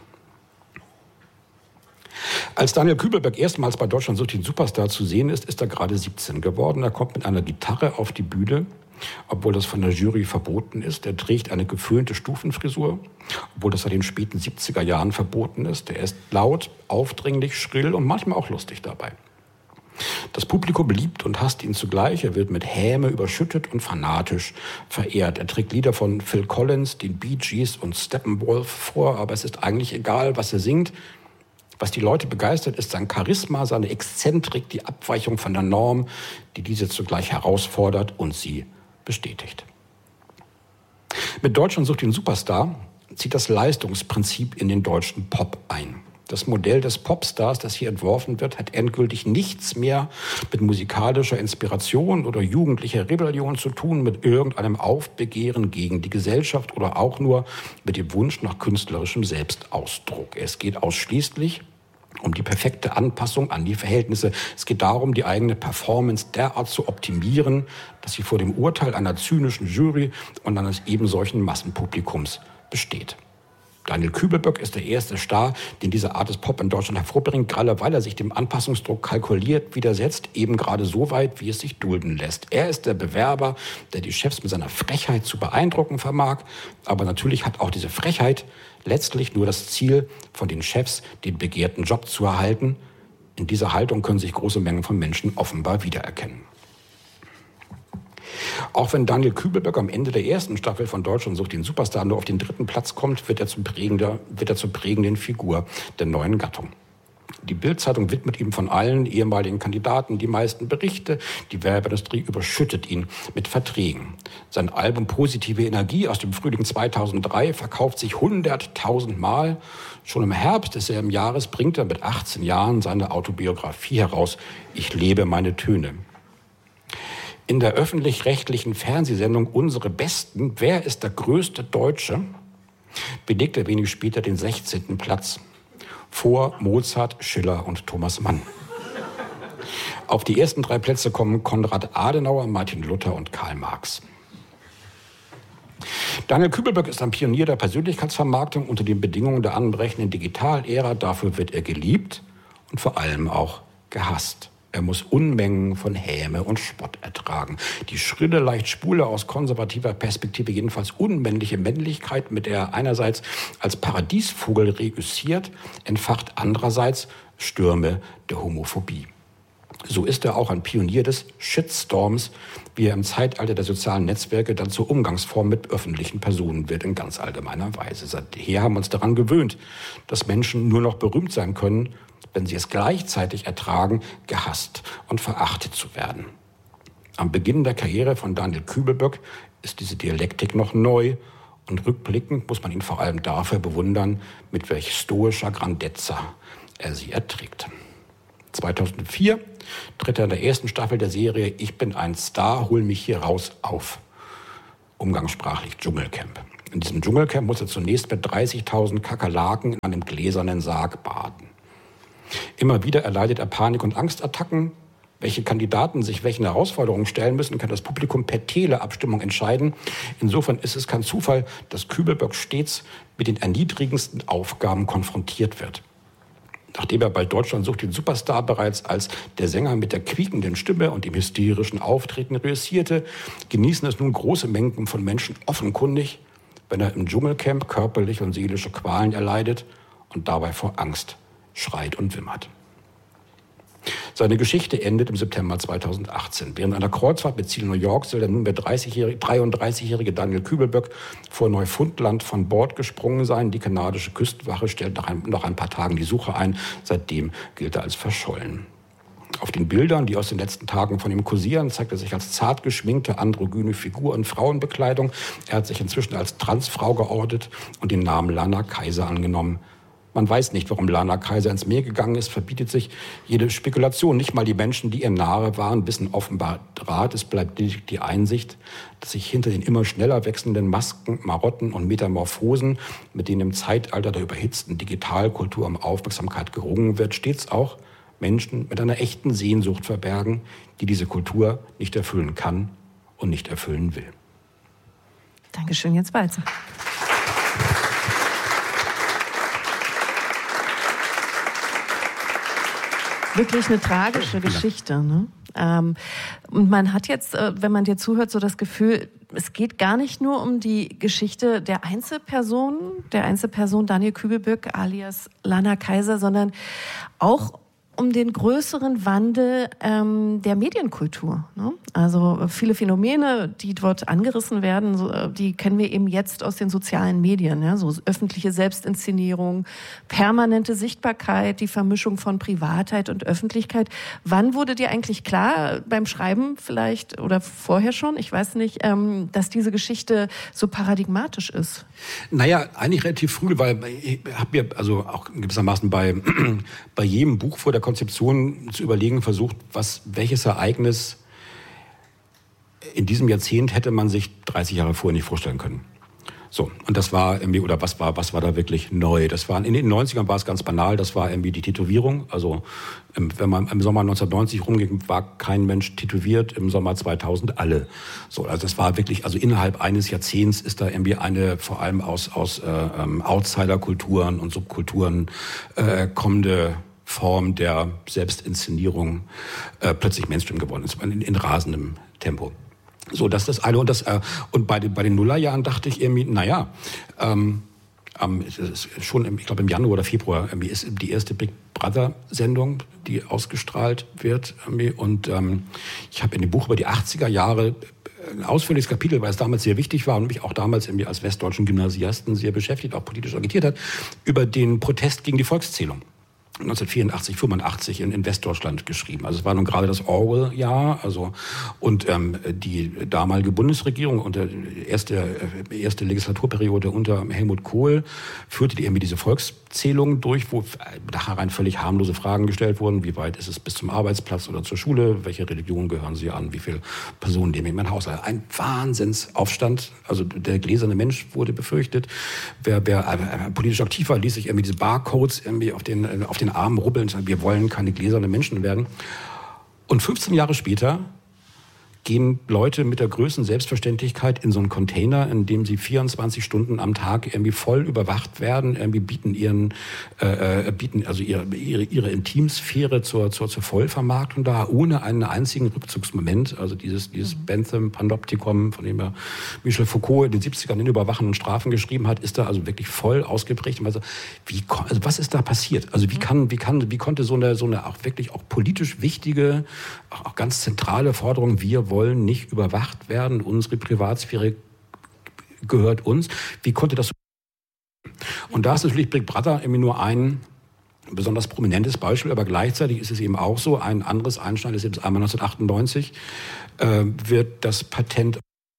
A: Als Daniel Kübelböck erstmals bei Deutschland sucht den Superstar zu sehen ist, ist er gerade 17 geworden. Er kommt mit einer Gitarre auf die Bühne, obwohl das von der Jury verboten ist. Er trägt eine geföhnte Stufenfrisur, obwohl das seit den späten 70er Jahren verboten ist. Er ist laut, aufdringlich, schrill und manchmal auch lustig dabei. Das Publikum liebt und hasst ihn zugleich. Er wird mit Häme überschüttet und fanatisch verehrt. Er trägt Lieder von Phil Collins, den Bee Gees und Steppenwolf vor, aber es ist eigentlich egal, was er singt. Was die Leute begeistert, ist sein Charisma, seine Exzentrik, die Abweichung von der Norm, die diese zugleich herausfordert und sie bestätigt. Mit Deutschland sucht den Superstar zieht das Leistungsprinzip in den deutschen Pop ein. Das Modell des Popstars, das hier entworfen wird, hat endgültig nichts mehr mit musikalischer Inspiration oder jugendlicher Rebellion zu tun, mit irgendeinem Aufbegehren gegen die Gesellschaft oder auch nur mit dem Wunsch nach künstlerischem Selbstausdruck. Es geht ausschließlich um die perfekte Anpassung an die Verhältnisse. Es geht darum, die eigene Performance derart zu optimieren, dass sie vor dem Urteil einer zynischen Jury und eines ebensolchen Massenpublikums besteht. Daniel Kübelböck ist der erste Star, den diese Art des Pop in Deutschland hervorbringt, gerade weil er sich dem Anpassungsdruck kalkuliert widersetzt, eben gerade so weit, wie es sich dulden lässt. Er ist der Bewerber, der die Chefs mit seiner Frechheit zu beeindrucken vermag, aber natürlich hat auch diese Frechheit letztlich nur das Ziel, von den Chefs den begehrten Job zu erhalten. In dieser Haltung können sich große Mengen von Menschen offenbar wiedererkennen. Auch wenn Daniel Kübelböck am Ende der ersten Staffel von Deutschland sucht den Superstar nur auf den 3. Platz kommt, wird er zur prägenden Figur der neuen Gattung. Die Bild-Zeitung widmet ihm von allen ehemaligen Kandidaten die meisten Berichte. Die Werbeindustrie überschüttet ihn mit Verträgen. Sein Album Positive Energie aus dem Frühling 2003 verkauft sich 100.000 Mal. Schon im Herbst desselben Jahres bringt er mit 18 Jahren seine Autobiografie heraus. Ich lebe meine Töne. In der öffentlich-rechtlichen Fernsehsendung Unsere Besten, wer ist der größte Deutsche, belegt er wenig später den 16. Platz vor Mozart, Schiller und Thomas Mann. Auf die ersten 3 Plätze kommen Konrad Adenauer, Martin Luther und Karl Marx. Daniel Kübelböck ist ein Pionier der Persönlichkeitsvermarktung unter den Bedingungen der anbrechenden Digitalära. Dafür wird er geliebt und vor allem auch gehasst. Er muss Unmengen von Häme und Spott ertragen. Die schrille, leicht schwule, aus konservativer Perspektive jedenfalls unmännliche Männlichkeit, mit der er einerseits als Paradiesvogel reüssiert, entfacht andererseits Stürme der Homophobie. So ist er auch ein Pionier des Shitstorms, wie er im Zeitalter der sozialen Netzwerke dann zur Umgangsform mit öffentlichen Personen wird, in ganz allgemeiner Weise. Seither haben wir uns daran gewöhnt, dass Menschen nur noch berühmt sein können, wenn sie es gleichzeitig ertragen, gehasst und verachtet zu werden. Am Beginn der Karriere von Daniel Kübelböck ist diese Dialektik noch neu und rückblickend muss man ihn vor allem dafür bewundern, mit welch stoischer Grandezza er sie erträgt. 2004 tritt er in der ersten Staffel der Serie Ich bin ein Star, hol mich hier raus auf. Umgangssprachlich Dschungelcamp. In diesem Dschungelcamp muss er zunächst mit 30.000 Kakerlaken in einem gläsernen Sarg baden. Immer wieder erleidet er Panik- und Angstattacken. Welche Kandidaten sich welchen Herausforderungen stellen müssen, kann das Publikum per Teleabstimmung entscheiden. Insofern ist es kein Zufall, dass Kübelböck stets mit den erniedrigendsten Aufgaben konfrontiert wird. Nachdem er bei Deutschland sucht den Superstar bereits als der Sänger mit der quiekenden Stimme und dem hysterischen Auftreten reüssierte, genießen es nun große Mengen von Menschen offenkundig, wenn er im Dschungelcamp körperliche und seelische Qualen erleidet und dabei vor Angst schreit und wimmert. Seine Geschichte endet im September 2018. Während einer Kreuzfahrt mit Ziel New York soll der nunmehr 33-jährige Daniel Kübelböck vor Neufundland von Bord gesprungen sein. Die kanadische Küstenwache stellt nach ein paar Tagen die Suche ein. Seitdem gilt er als verschollen. Auf den Bildern, die aus den letzten Tagen von ihm kursieren, zeigt er sich als zart geschminkte, androgyne Figur in Frauenbekleidung. Er hat sich inzwischen als Transfrau geoutet und den Namen Lana Kaiser angenommen. Man weiß nicht, warum Lana Kaiser ins Meer gegangen ist, verbietet sich jede Spekulation. Nicht mal die Menschen, die ihr nahe waren, wissen offenbar Rat. Es bleibt die Einsicht, dass sich hinter den immer schneller wechselnden Masken, Marotten und Metamorphosen, mit denen im Zeitalter der überhitzten Digitalkultur um Aufmerksamkeit gerungen wird, stets auch Menschen mit einer echten Sehnsucht verbergen, die diese Kultur nicht erfüllen kann und nicht erfüllen will.
B: Dankeschön, Jens Balzer. Wirklich eine tragische Geschichte, ne? Und man hat jetzt, wenn man dir zuhört, so das Gefühl, es geht gar nicht nur um die Geschichte der Einzelperson Daniel Kübelböck alias Lana Kaiser, sondern auch um den größeren Wandel der Medienkultur. Ne? Also viele Phänomene, die dort angerissen werden, die kennen wir eben jetzt aus den sozialen Medien. Ja? So öffentliche Selbstinszenierung, permanente Sichtbarkeit, die Vermischung von Privatheit und Öffentlichkeit. Wann wurde dir eigentlich klar, beim Schreiben vielleicht oder vorher schon, ich weiß nicht, dass diese Geschichte so paradigmatisch ist?
A: Naja, eigentlich relativ früh, weil ich habe mir also auch gewissermaßen bei jedem Buch vor der Konzeption zu überlegen versucht, welches Ereignis in diesem Jahrzehnt hätte man sich 30 Jahre vorher nicht vorstellen können. So, und das war irgendwie, oder was war da wirklich neu? Das war, in den 90ern war es ganz banal, das war irgendwie die Tätowierung. Also, wenn man im Sommer 1990 rumging, war kein Mensch tätowiert, im Sommer 2000 alle. So, also das war wirklich, also innerhalb eines Jahrzehnts ist da irgendwie eine, vor allem aus Outsider-Kulturen und Subkulturen kommende Form der Selbstinszenierung plötzlich Mainstream geworden ist, in rasendem Tempo. So, das ist das eine. Und bei den Nullerjahren dachte ich irgendwie, schon, ich glaube im Januar oder Februar ist die erste Big Brother-Sendung, die ausgestrahlt wird. Und ich habe in dem Buch über die 80er Jahre ein ausführliches Kapitel, weil es damals sehr wichtig war und mich auch damals als westdeutschen Gymnasiasten sehr beschäftigt, auch politisch agitiert hat, über den Protest gegen die Volkszählung. 1984, 85 in Westdeutschland geschrieben. Also es war nun gerade das Orwell-Jahr, und die damalige Bundesregierung und die erste Legislaturperiode unter Helmut Kohl führte diese Volkszählung durch, wo nachher rein völlig harmlose Fragen gestellt wurden. Wie weit ist es bis zum Arbeitsplatz oder zur Schule? Welche Religion gehören Sie an? Wie viele Personen leben in meinem Haushalt? Ein Wahnsinnsaufstand. Also der gläserne Mensch wurde befürchtet. Wer politisch aktiv war, ließ sich diese Barcodes auf den Armen rubbeln und sagen, wir wollen keine gläsernen Menschen werden. Und 15 Jahre später gehen Leute mit der größten Selbstverständlichkeit in so einen Container, in dem sie 24 Stunden am Tag irgendwie voll überwacht werden, irgendwie bieten also ihre Intimsphäre zur Vollvermarktung da, ohne einen einzigen Rückzugsmoment. Also dieses Bentham Panoptikum, von dem ja Michel Foucault in den 70ern in Überwachen und Strafen geschrieben hat, ist da also wirklich voll ausgeprägt. Also was ist da passiert? Also wie konnte so eine auch wirklich auch politisch wichtige, auch ganz zentrale Forderung, wir wollen nicht überwacht werden, unsere Privatsphäre gehört uns. Wie konnte das so? Und da ist natürlich Big Brother irgendwie nur ein besonders prominentes Beispiel, aber gleichzeitig ist es eben auch so, ein anderes Einschneiden ist jetzt einmal 1998, wird das Patent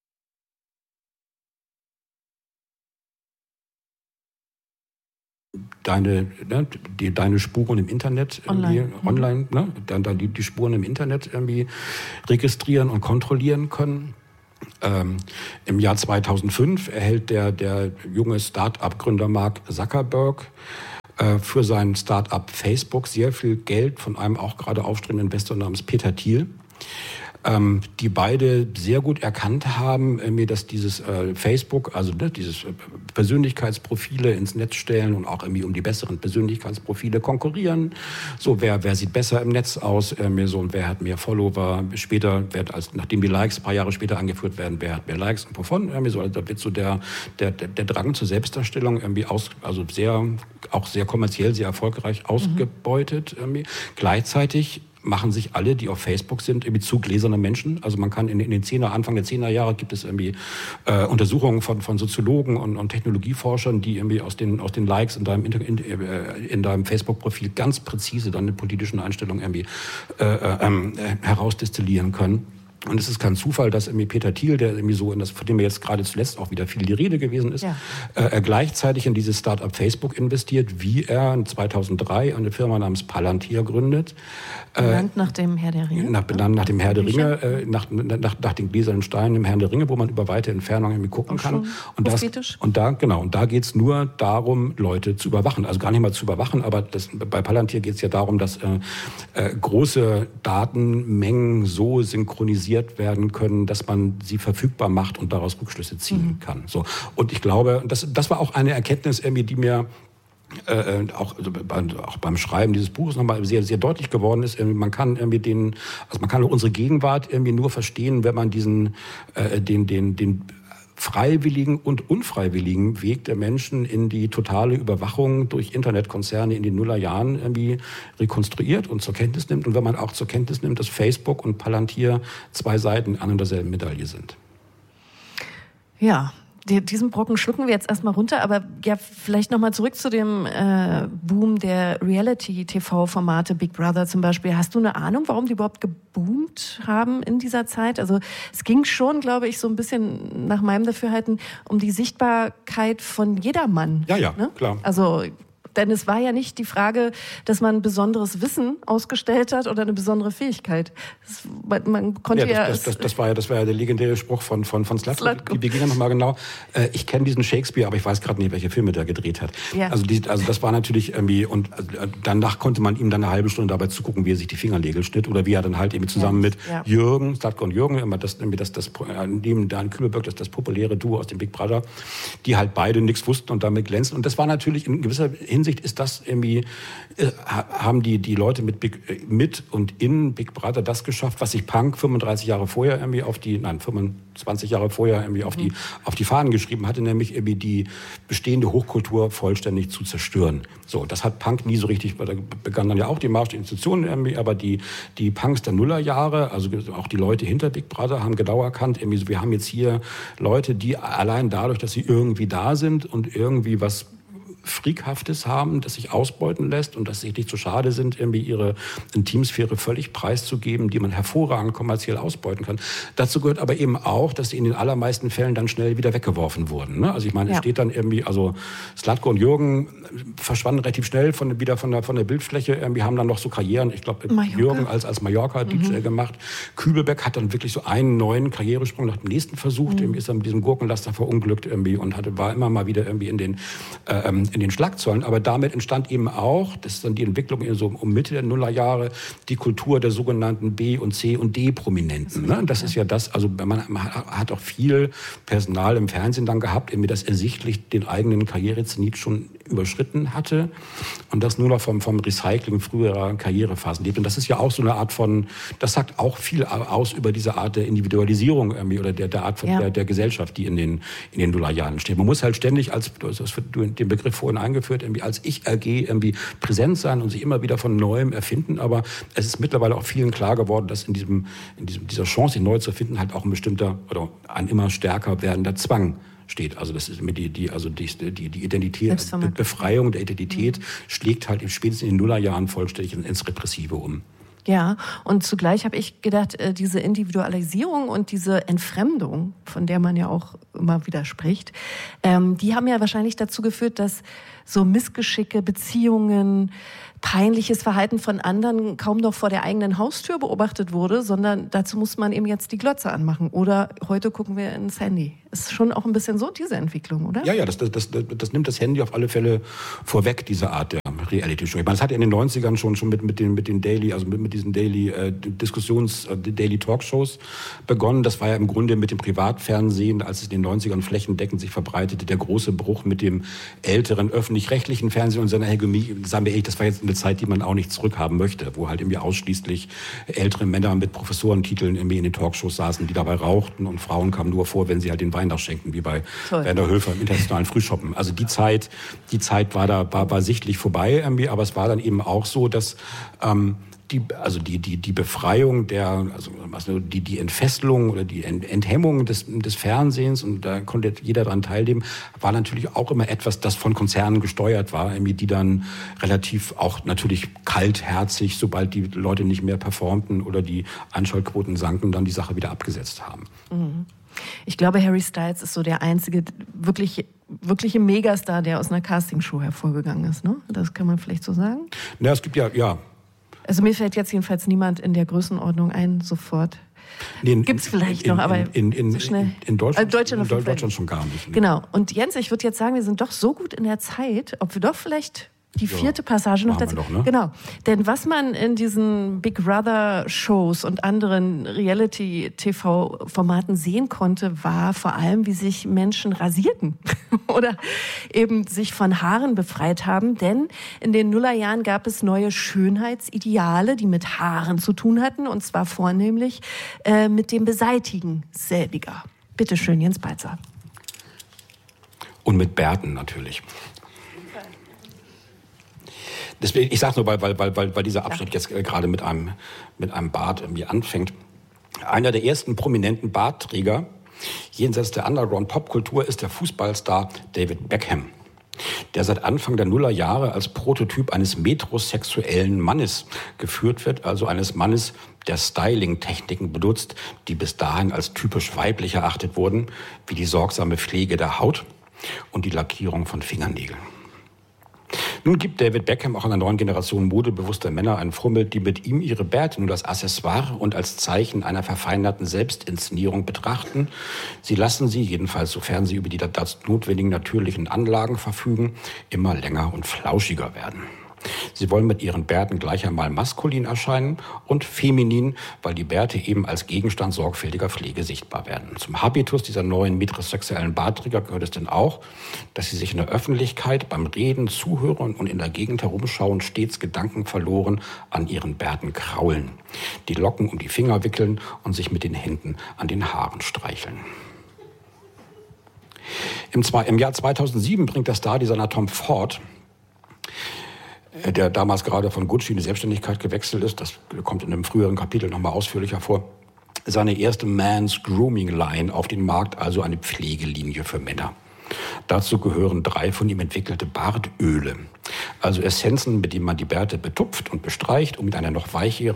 A: deine Spuren im Internet online die Spuren im Internet irgendwie registrieren und kontrollieren können. Im Jahr 2005 erhält der junge Start-up-Gründer Mark Zuckerberg für sein Start-up Facebook sehr viel Geld von einem auch gerade aufstrebenden Investor namens Peter Thiel, die beide sehr gut erkannt haben, dass dieses Facebook, also dieses Persönlichkeitsprofile ins Netz stellen und auch irgendwie um die besseren Persönlichkeitsprofile konkurrieren. So, wer sieht besser im Netz aus, und wer hat mehr Follower. Später nachdem die Likes ein paar Jahre später angeführt werden, wer hat mehr Likes und wovon. Also da wird so der Drang zur Selbstdarstellung irgendwie auch sehr kommerziell, sehr erfolgreich ausgebeutet. Gleichzeitig machen sich alle, die auf Facebook sind, irgendwie zu gläserne Menschen. Also man kann in den Anfang der 10er Jahre gibt es irgendwie Untersuchungen von Soziologen und Technologieforschern, die irgendwie aus den Likes in deinem Facebook-Profil ganz präzise deine politischen Einstellungen irgendwie herausdestillieren können. Und es ist kein Zufall, dass irgendwie Peter Thiel, der irgendwie so von dem wir jetzt gerade zuletzt auch wieder viel die Rede gewesen ist, gleichzeitig in dieses Start-up Facebook investiert, wie er 2003 eine Firma namens Palantir gründet.
B: Benannt nach dem Herr der Ringe?
A: Benannt nach dem Herr der Ringe, nach den gläsernen Steinen im Herrn der Ringe, wo man über weite Entfernungen irgendwie gucken kann. Und da geht es nur darum, Leute zu überwachen. Also gar nicht mal zu überwachen, aber bei Palantir geht es ja darum, dass große Datenmengen so synchronisiert werden können, dass man sie verfügbar macht und daraus Rückschlüsse ziehen kann. So. Und ich glaube, das war auch eine Erkenntnis, die mir auch beim Schreiben dieses Buches nochmal sehr, sehr deutlich geworden ist. Man kann unsere Gegenwart irgendwie nur verstehen, wenn man den freiwilligen und unfreiwilligen Weg der Menschen in die totale Überwachung durch Internetkonzerne in den Nullerjahren irgendwie rekonstruiert und zur Kenntnis nimmt. Und wenn man auch zur Kenntnis nimmt, dass Facebook und Palantir zwei Seiten an und derselben Medaille sind.
B: Ja, diesen Brocken schlucken wir jetzt erstmal runter, aber ja, vielleicht nochmal zurück zu dem Boom der Reality-TV-Formate, Big Brother zum Beispiel. Hast du eine Ahnung, warum die überhaupt geboomt haben in dieser Zeit? Also es ging schon, glaube ich, so ein bisschen nach meinem Dafürhalten um die Sichtbarkeit von jedermann.
A: Ja, ne? Klar.
B: Also denn es war ja nicht die Frage, dass man besonderes Wissen ausgestellt hat oder eine besondere Fähigkeit. Man konnte
A: das war ja der legendäre Spruch von Slatko. Wir gehen ja nochmal genau. Ich kenne diesen Shakespeare, aber ich weiß gerade nicht, welche Filme der gedreht hat. Ja. Also das war natürlich irgendwie, und danach konnte man ihm dann eine halbe Stunde dabei zugucken, wie er sich die Fingernägel schnitt oder wie er dann halt eben zusammen mit Jürgen, Slatko und Jürgen, immer neben Dan Kübelberg, das populäre Duo aus dem Big Brother, die halt beide nichts wussten und damit glänzten. Und das war natürlich in gewisser Hinsicht ist das irgendwie, haben die Leute mit und in Big Brother das geschafft, was sich Punk 25 Jahre vorher irgendwie auf die Fahnen geschrieben hatte, nämlich irgendwie die bestehende Hochkultur vollständig zu zerstören. So, das hat Punk nie so richtig, da begann dann ja auch die Marsch der Institutionen irgendwie, aber die Punks der Nullerjahre, also auch die Leute hinter Big Brother haben genau erkannt, irgendwie so, wir haben jetzt hier Leute, die allein dadurch, dass sie irgendwie da sind und irgendwie was Freakhaftes haben, das sich ausbeuten lässt und dass sie nicht so schade sind, irgendwie ihre Intimsphäre völlig preiszugeben, die man hervorragend kommerziell ausbeuten kann. Dazu gehört aber eben auch, dass sie in den allermeisten Fällen dann schnell wieder weggeworfen wurden. Ne? Also ich meine, es steht dann irgendwie, also Slatko und Jürgen verschwanden relativ schnell wieder von der Bildfläche. Irgendwie haben dann noch so Karrieren, ich glaube Jürgen als Mallorca-DJ gemacht. Kübelberg hat dann wirklich so einen neuen Karrieresprung nach dem nächsten versucht, ist dann mit diesem Gurkenlaster verunglückt irgendwie und war immer mal wieder irgendwie in den den Schlagzeilen. Aber damit entstand eben auch, das ist dann die Entwicklung so um Mitte der Nullerjahre, die Kultur der sogenannten B- und C- und D-Prominenten. Ne? Das ist ja das, also man hat auch viel Personal im Fernsehen dann gehabt, irgendwie das ersichtlich den eigenen Karrierezenit schon überschritten hatte und das nur noch vom Recycling früherer Karrierephasen lebt. Und das ist ja auch so eine Art von, das sagt auch viel aus über diese Art der Individualisierung irgendwie oder der Art von der Gesellschaft, die in den Nullerjahren steht. Man muss halt ständig den Begriff vorhin eingeführt, irgendwie als Ich-AG irgendwie präsent sein und sich immer wieder von Neuem erfinden. Aber es ist mittlerweile auch vielen klar geworden, dass in dieser Chance, sich neu zu finden, halt auch ein bestimmter oder ein immer stärker werdender Zwang steht. Also das ist die Identität, die Befreiung der Identität schlägt halt spätestens in den Nullerjahren vollständig ins Repressive um.
B: Ja, und zugleich habe ich gedacht, diese Individualisierung und diese Entfremdung, von der man ja auch immer wieder spricht, die haben ja wahrscheinlich dazu geführt, dass so Missgeschicke, Beziehungen, peinliches Verhalten von anderen kaum noch vor der eigenen Haustür beobachtet wurde, sondern dazu muss man eben jetzt die Glotze anmachen. Oder heute gucken wir ins Handy. Ist schon auch ein bisschen so diese Entwicklung, oder?
A: Ja, das nimmt das Handy auf alle Fälle vorweg, diese Art der Reality-Show. Ich meine, das hat ja in den 90ern schon mit den Daily, also mit diesen Daily Talkshows begonnen. Das war ja im Grunde mit dem Privatfernsehen, als es in den 90ern flächendeckend sich verbreitete, der große Bruch mit dem älteren öffentlich-rechtlichen Fernsehen und seiner Hegemonie. Sagen wir ehrlich, das war jetzt eine Zeit, die man auch nicht zurückhaben möchte, wo halt irgendwie ausschließlich ältere Männer mit Professorentiteln irgendwie in den Talkshows saßen, die dabei rauchten und Frauen kamen nur vor, wenn sie halt den Wein nachschenkten, wie bei Werner Höfer im internationalen Frühschoppen. Also die Zeit war sichtlich vorbei irgendwie, aber es war dann eben auch so, dass die Befreiung die Entfesselung oder die Enthemmung des Fernsehens, und da konnte jeder daran teilnehmen, war natürlich auch immer etwas, das von Konzernen gesteuert war, die dann relativ auch natürlich kaltherzig, sobald die Leute nicht mehr performten oder die Einschaltquoten sanken, dann die Sache wieder abgesetzt haben.
B: Ich glaube, Harry Styles ist so der einzige wirkliche Megastar, der aus einer Castingshow hervorgegangen ist, ne? Das kann man vielleicht so sagen?
A: Ja, es gibt ja.
B: Also mir fällt jetzt jedenfalls niemand in der Größenordnung ein, sofort. Gibt's vielleicht noch, aber
A: so schnell. In
B: Deutschland
A: schon gar nicht. Nee.
B: Genau. Und Jens, ich würde jetzt sagen, wir sind doch so gut in der Zeit, ob wir doch vielleicht die vierte Passage noch dazu.
A: Doch, ne?
B: Genau. Denn was man in diesen Big Brother Shows und anderen Reality-TV-Formaten sehen konnte, war vor allem, wie sich Menschen rasierten oder eben sich von Haaren befreit haben. Denn in den Nullerjahren gab es neue Schönheitsideale, die mit Haaren zu tun hatten, und zwar vornehmlich mit dem Beseitigen selbiger. Bitte schön, Jens Balzer.
A: Und mit Bärten natürlich. Deswegen, ich sage nur, weil dieser Abschnitt jetzt gerade mit einem Bart irgendwie anfängt. Einer der ersten prominenten Bartträger jenseits der Underground-Popkultur ist der Fußballstar David Beckham, der seit Anfang der Nullerjahre als Prototyp eines metrosexuellen Mannes geführt wird, also eines Mannes, der Styling-Techniken benutzt, die bis dahin als typisch weiblich erachtet wurden, wie die sorgsame Pflege der Haut und die Lackierung von Fingernägeln. Nun gibt David Beckham auch einer neuen Generation modebewusster Männer ein Vorbild, die mit ihm ihre Bärte nur als Accessoire und als Zeichen einer verfeinerten Selbstinszenierung betrachten. Sie lassen sie, jedenfalls sofern sie über die dazu notwendigen natürlichen Anlagen verfügen, immer länger und flauschiger werden. Sie wollen mit ihren Bärten gleich einmal maskulin erscheinen und feminin, weil die Bärte eben als Gegenstand sorgfältiger Pflege sichtbar werden. Zum Habitus dieser neuen metrosexuellen Bartträger gehört es denn auch, dass sie sich in der Öffentlichkeit beim Reden, Zuhören und in der Gegend herumschauen stets gedankenverloren an ihren Bärten kraulen, die Locken um die Finger wickeln und sich mit den Händen an den Haaren streicheln. Im Jahr 2007 bringt der Star-Designer Tom Ford, der damals gerade von Gucci in die Selbstständigkeit gewechselt ist, das kommt in einem früheren Kapitel nochmal ausführlicher vor, seine erste Man's Grooming Line auf den Markt, also eine Pflegelinie für Männer. Dazu gehören 3 von ihm entwickelte Bartöle, also Essenzen, mit denen man die Bärte betupft und bestreicht, um ihnen noch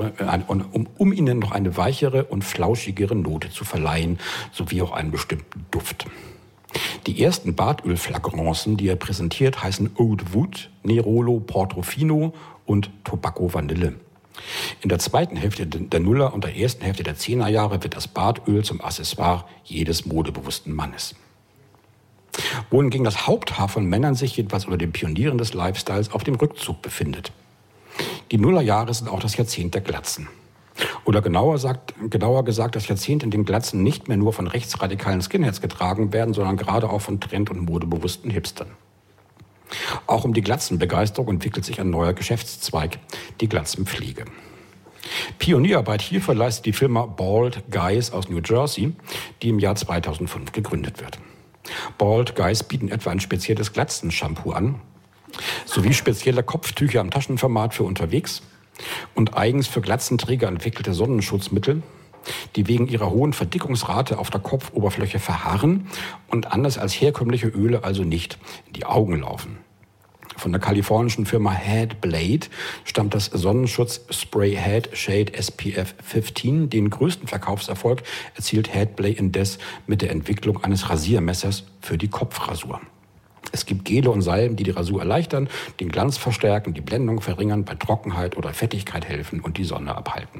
A: eine weichere und flauschigere Note zu verleihen, sowie auch einen bestimmten Duft. Die ersten Bartölflagrancen, die er präsentiert, heißen Oud Wood, Nerolo Portofino und Tobacco Vanille. In der zweiten Hälfte der Nuller und der ersten Hälfte der 10er Jahre wird das Bartöl zum Accessoire jedes modebewussten Mannes. wohingegen das Haupthaar von Männern sich jedenfalls unter den Pionieren des Lifestyles auf dem Rückzug befindet. Die Nullerjahre sind auch das Jahrzehnt der Glatzen. Oder genauer gesagt das Jahrzehnt, in dem Glatzen nicht mehr nur von rechtsradikalen Skinheads getragen werden, sondern gerade auch von trend- und modebewussten Hipstern. Auch um die Glatzenbegeisterung entwickelt sich ein neuer Geschäftszweig, die Glatzenpflege. Pionierarbeit hierfür leistet die Firma Bald Guys aus New Jersey, die im Jahr 2005 gegründet wird. Bald Guys bieten etwa ein spezielles Glatzenshampoo an, sowie spezielle Kopftücher im Taschenformat für unterwegs und eigens für Glatzenträger entwickelte Sonnenschutzmittel, die wegen ihrer hohen Verdickungsrate auf der Kopfoberfläche verharren und anders als herkömmliche Öle also nicht in die Augen laufen. Von der kalifornischen Firma Headblade stammt das Sonnenschutzspray Head Shade SPF 15. Den größten Verkaufserfolg erzielt Headblade indes mit der Entwicklung eines Rasiermessers für die Kopfrasur. Es gibt Gele und Salben, die Rasur erleichtern, den Glanz verstärken, die Blendung verringern, bei Trockenheit oder Fettigkeit helfen und die Sonne abhalten.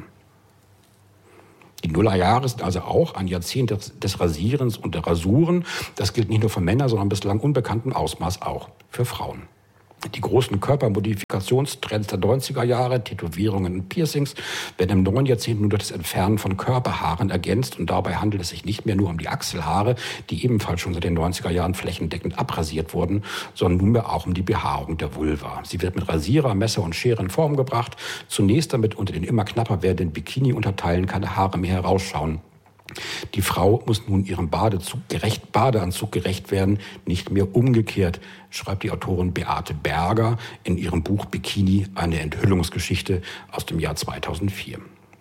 A: Die Nullerjahre sind also auch ein Jahrzehnt des Rasierens und der Rasuren. Das gilt nicht nur für Männer, sondern bislang unbekanntem Ausmaß auch für Frauen. Die großen Körpermodifikationstrends der 90er Jahre, Tätowierungen und Piercings, werden im neuen Jahrzehnt nur durch das Entfernen von Körperhaaren ergänzt. Und dabei handelt es sich nicht mehr nur um die Achselhaare, die ebenfalls schon seit den 90er Jahren flächendeckend abrasiert wurden, sondern nunmehr auch um die Behaarung der Vulva. Sie wird mit Rasierer, Messer und Schere in Form gebracht. Zunächst, damit unter den immer knapper werdenden Bikini-Unterteilen keine Haare mehr herausschauen. Die Frau muss nun ihrem Badeanzug gerecht werden, nicht mehr umgekehrt, schreibt die Autorin Beate Berger in ihrem Buch Bikini, eine Enthüllungsgeschichte aus dem Jahr 2004.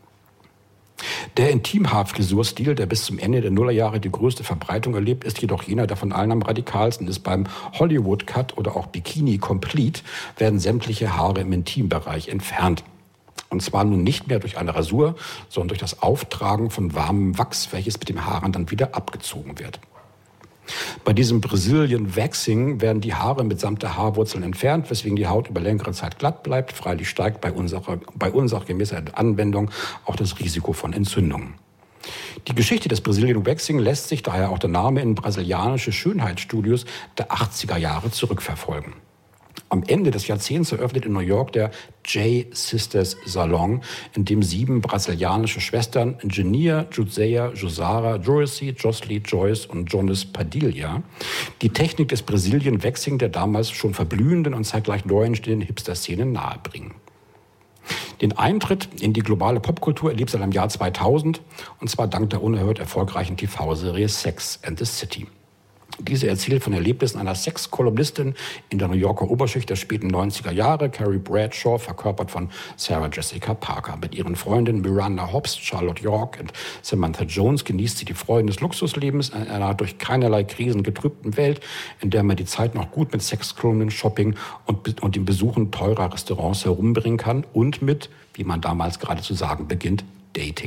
A: Der Intimhaarfrisurstil, der bis zum Ende der Nullerjahre die größte Verbreitung erlebt, ist jedoch jener, der von allen am radikalsten ist. Beim Hollywood Cut oder auch Bikini Complete werden sämtliche Haare im Intimbereich entfernt. Und zwar nun nicht mehr durch eine Rasur, sondern durch das Auftragen von warmem Wachs, welches mit den Haaren dann wieder abgezogen wird. Bei diesem Brazilian Waxing werden die Haare mitsamt der Haarwurzeln entfernt, weswegen die Haut über längere Zeit glatt bleibt. Freilich steigt bei unsachgemäßer Anwendung auch das Risiko von Entzündungen. Die Geschichte des Brazilian Waxing lässt sich daher auch der Name in brasilianische Schönheitsstudios der 80er Jahre zurückverfolgen. Am Ende des Jahrzehnts eröffnet in New York der J Sisters Salon, in dem 7 brasilianische Schwestern, Genia, Judea, Josara, Joyce, Josly, Joyce und Jonas Padilha, die Technik des Brazilian Waxing der damals schon verblühenden und zeitgleich neu entstehenden Hipster-Szene nahebringen. Den Eintritt in die globale Popkultur erlebt seit dem Jahr 2000, und zwar dank der unerhört erfolgreichen TV-Serie Sex and the City. Diese erzählt von Erlebnissen einer Sexkolumnistin in der New Yorker Oberschicht der späten 90er Jahre, Carrie Bradshaw, verkörpert von Sarah Jessica Parker. Mit ihren Freundinnen Miranda Hobbs, Charlotte York und Samantha Jones genießt sie die Freuden des Luxuslebens in einer durch keinerlei Krisen getrübten Welt, in der man die Zeit noch gut mit Sexkolumnen, Shopping und dem Besuchen teurer Restaurants herumbringen kann und mit, wie man damals gerade zu sagen beginnt, Dating.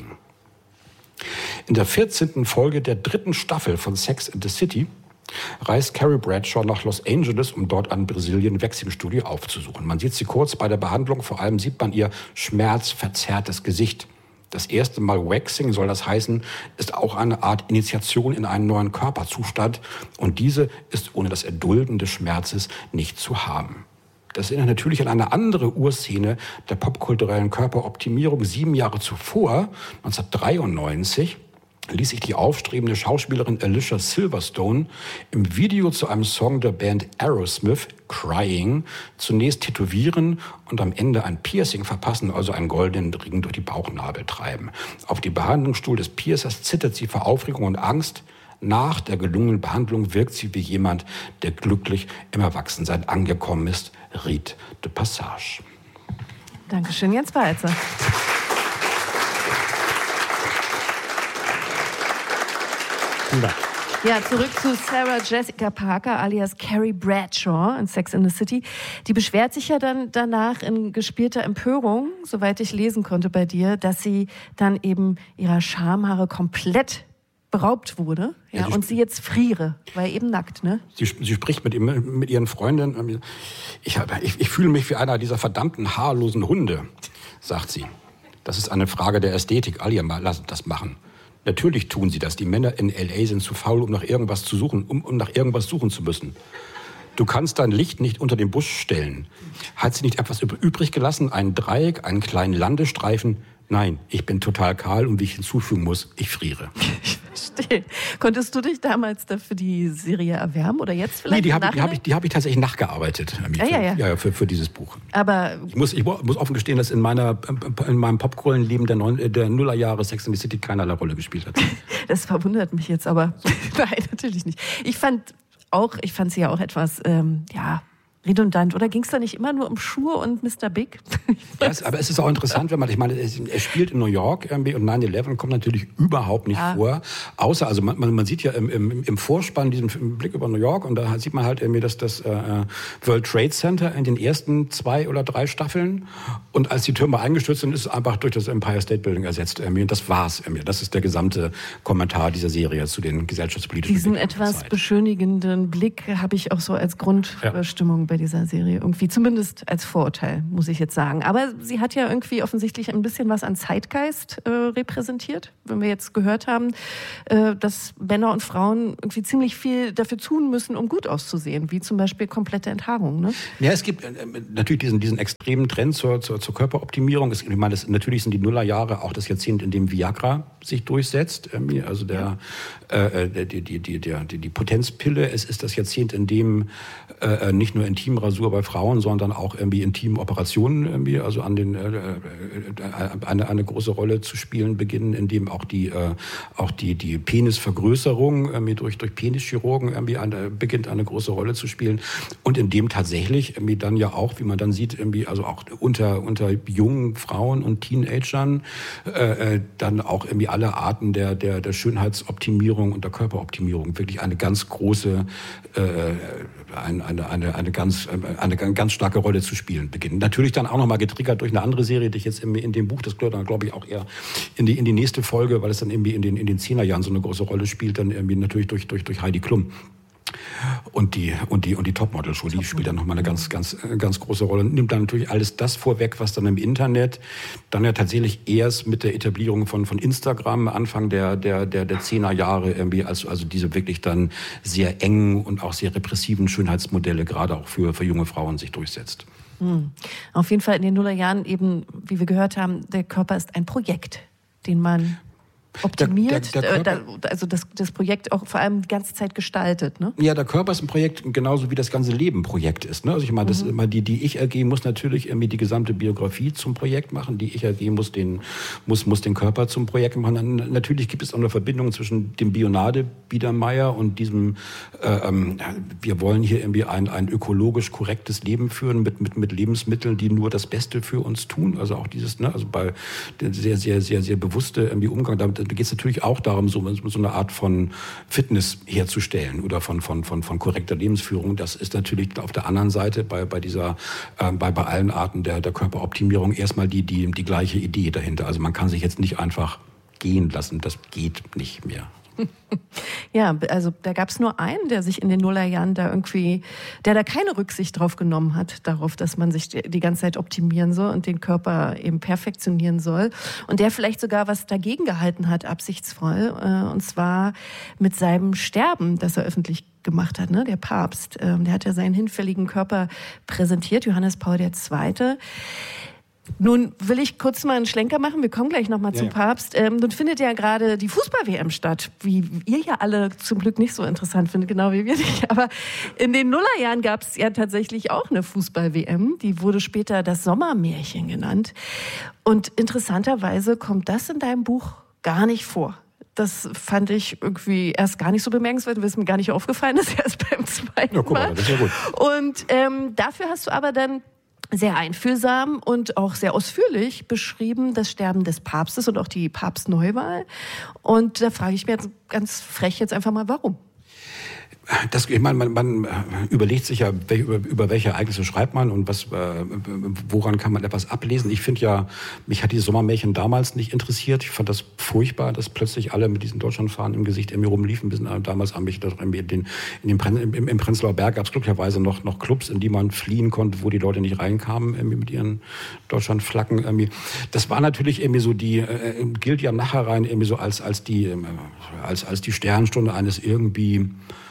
A: In der 14. Folge der 3. Staffel von Sex and the City reist Carrie Bradshaw nach Los Angeles, um dort ein Brazilian Waxing Studio aufzusuchen. Man sieht sie kurz bei der Behandlung, vor allem sieht man ihr schmerzverzerrtes Gesicht. Das erste Mal Waxing, soll das heißen, ist auch eine Art Initiation in einen neuen Körperzustand, und diese ist ohne das Erdulden des Schmerzes nicht zu haben. Das erinnert natürlich an eine andere Urszene der popkulturellen Körperoptimierung. 7 Jahre zuvor, 1993, ließ sich die aufstrebende Schauspielerin Alicia Silverstone im Video zu einem Song der Band Aerosmith, Crying, zunächst tätowieren und am Ende ein Piercing verpassen, also einen goldenen Ring durch die Bauchnabel treiben. Auf dem Behandlungsstuhl des Piercers zittert sie vor Aufregung und Angst. Nach der gelungenen Behandlung wirkt sie wie jemand, der glücklich im Erwachsensein angekommen ist. Rite de Passage.
B: Dankeschön, Jens Walzer. Ja, zurück zu Sarah Jessica Parker alias Carrie Bradshaw in Sex and the City. Die beschwert sich ja dann danach in gespielter Empörung, soweit ich lesen konnte bei dir, dass sie dann eben ihrer Schamhaare komplett beraubt wurde, ja, und sie jetzt friere, weil eben nackt, ne?
A: Sie spricht mit ihren Freundinnen. Ich fühle mich wie einer dieser verdammten haarlosen Hunde, sagt sie. Das ist eine Frage der Ästhetik. Alle mal lassen das machen. Natürlich tun sie das. Die Männer in L.A. sind zu faul, um nach irgendwas zu suchen, um nach irgendwas suchen zu müssen. Du kannst dein Licht nicht unter den Busch stellen. Hat sie nicht etwas übrig gelassen? Ein Dreieck, einen kleinen Landestreifen? Nein, ich bin total kahl und wie ich hinzufügen muss, ich friere.
B: Ich verstehe. Konntest du dich damals dafür die Serie erwärmen oder jetzt vielleicht?
A: Nee, die hab ich tatsächlich nachgearbeitet für dieses Buch.
B: Aber
A: ich muss offen gestehen, dass in meinem Popcorn-Leben der Nullerjahre Sex and the City keinerlei Rolle gespielt hat.
B: Das verwundert mich jetzt aber. Nein, natürlich nicht. Ich fand sie ja auch etwas, redundant. Oder ging es da nicht immer nur um Schuhe und Mr. Big?
A: Ja, aber es ist auch interessant, wenn er spielt in New York irgendwie und 9/11 kommt natürlich überhaupt nicht vor. Außer, also man sieht ja im Vorspann diesen Blick über New York und da sieht man halt irgendwie das World Trade Center in den ersten 2 oder 3 Staffeln. Und als die Türme eingestürzt sind, ist es einfach durch das Empire State Building ersetzt. Und das war's. Das ist der gesamte Kommentar dieser Serie zu den gesellschaftspolitischen
B: Diesen etwas beschönigenden Blick habe ich auch so als Grundstimmung bei dieser Serie irgendwie, zumindest als Vorurteil, muss ich jetzt sagen. Aber sie hat ja irgendwie offensichtlich ein bisschen was an Zeitgeist repräsentiert, wenn wir jetzt gehört haben, dass Männer und Frauen irgendwie ziemlich viel dafür tun müssen, um gut auszusehen, wie zum Beispiel komplette Enthaarung. Ne?
A: Ja, es gibt natürlich diesen extremen Trend zur Körperoptimierung. Ich meine, natürlich sind die Nullerjahre auch das Jahrzehnt, in dem Viagra sich durchsetzt. Also die Potenzpille. Es ist das Jahrzehnt, in dem nicht nur Intimrasur bei Frauen, sondern auch irgendwie Intimoperationen irgendwie, also eine große Rolle zu spielen beginnen, in dem auch die Penisvergrößerung irgendwie durch Penischirurgen irgendwie beginnt eine große Rolle zu spielen und in dem tatsächlich irgendwie dann ja auch, wie man dann sieht, irgendwie also auch unter jungen Frauen und Teenagern dann auch irgendwie alle Arten der Schönheitsoptimierung und der Körperoptimierung wirklich eine ganz große eine ganz starke Rolle zu spielen beginnen. Natürlich dann auch nochmal getriggert durch eine andere Serie, die ich jetzt in dem Buch, das gehört dann glaube ich auch eher in die nächste Folge, weil es dann irgendwie in den 10er Jahren so eine große Rolle spielt, dann irgendwie natürlich durch Heidi Klum. Und die Topmodel-Show, die spielt dann nochmal eine ganz große Rolle und nimmt dann natürlich alles das vorweg, was dann im Internet dann ja tatsächlich erst mit der Etablierung von Instagram Anfang der 10er Jahre irgendwie, also diese wirklich dann sehr engen und auch sehr repressiven Schönheitsmodelle gerade auch für junge Frauen sich durchsetzt.
B: Auf jeden Fall in den Nullerjahren eben, wie wir gehört haben, der Körper ist ein Projekt, den man optimiert, also das Projekt auch vor allem die ganze Zeit gestaltet, ne? Ja,
A: der Körper ist ein Projekt, genauso wie das ganze Leben ein Projekt ist, ne? Also ich meine, die Ich-AG muss natürlich irgendwie die gesamte Biografie zum Projekt machen, die Ich-AG muss den Körper zum Projekt machen. Dann, natürlich gibt es auch eine Verbindung zwischen dem Bionade Biedermeier und diesem wir wollen hier irgendwie ein ökologisch korrektes Leben führen mit Lebensmitteln, die nur das Beste für uns tun, also auch dieses, ne, also bei sehr, sehr, sehr, sehr bewusste irgendwie Umgang damit. Da geht es natürlich auch darum, so eine Art von Fitness herzustellen oder von korrekter Lebensführung. Das ist natürlich auf der anderen Seite bei allen Arten der Körperoptimierung erstmal die gleiche Idee dahinter. Also man kann sich jetzt nicht einfach gehen lassen. Das geht nicht mehr.
B: Ja, also da gab es nur einen, der sich in den Nullerjahren der da keine Rücksicht drauf genommen hat, darauf, dass man sich die ganze Zeit optimieren soll und den Körper eben perfektionieren soll. Und der vielleicht sogar was dagegen gehalten hat, absichtsvoll, und zwar mit seinem Sterben, das er öffentlich gemacht hat, ne? Der Papst, der hat ja seinen hinfälligen Körper präsentiert, Johannes Paul II. Nun will ich kurz mal einen Schlenker machen. Wir kommen gleich nochmal zum Papst. Nun findet ja gerade die Fußball-WM statt, wie ihr ja alle zum Glück nicht so interessant findet, genau wie wir nicht. Aber in den Nullerjahren gab es ja tatsächlich auch eine Fußball-WM. Die wurde später das Sommermärchen genannt. Und interessanterweise kommt das in deinem Buch gar nicht vor. Das fand ich irgendwie erst gar nicht so bemerkenswert, weil es mir gar nicht aufgefallen ist, erst beim zweiten Mal. Ja, guck mal, das ist ja gut. Und dafür hast du aber dann sehr einfühlsam und auch sehr ausführlich beschrieben das Sterben des Papstes und auch die Papstneuwahl. Und da frage ich mich jetzt ganz frech einfach mal, warum?
A: Ich meine, man überlegt sich ja, über welche Ereignisse schreibt man und woran kann man etwas ablesen. Ich finde ja, mich hat die Sommermärchen damals nicht interessiert. Ich fand das furchtbar, dass plötzlich alle mit diesen Deutschlandfahnen im Gesicht irgendwie rumliefen. Damals haben mich im Prenzlauer Berg gab es glücklicherweise noch Clubs, in die man fliehen konnte, wo die Leute nicht reinkamen irgendwie mit ihren Deutschlandflaggen. Irgendwie. Das war natürlich irgendwie so gilt ja nachher rein irgendwie so als die Sternstunde eines irgendwie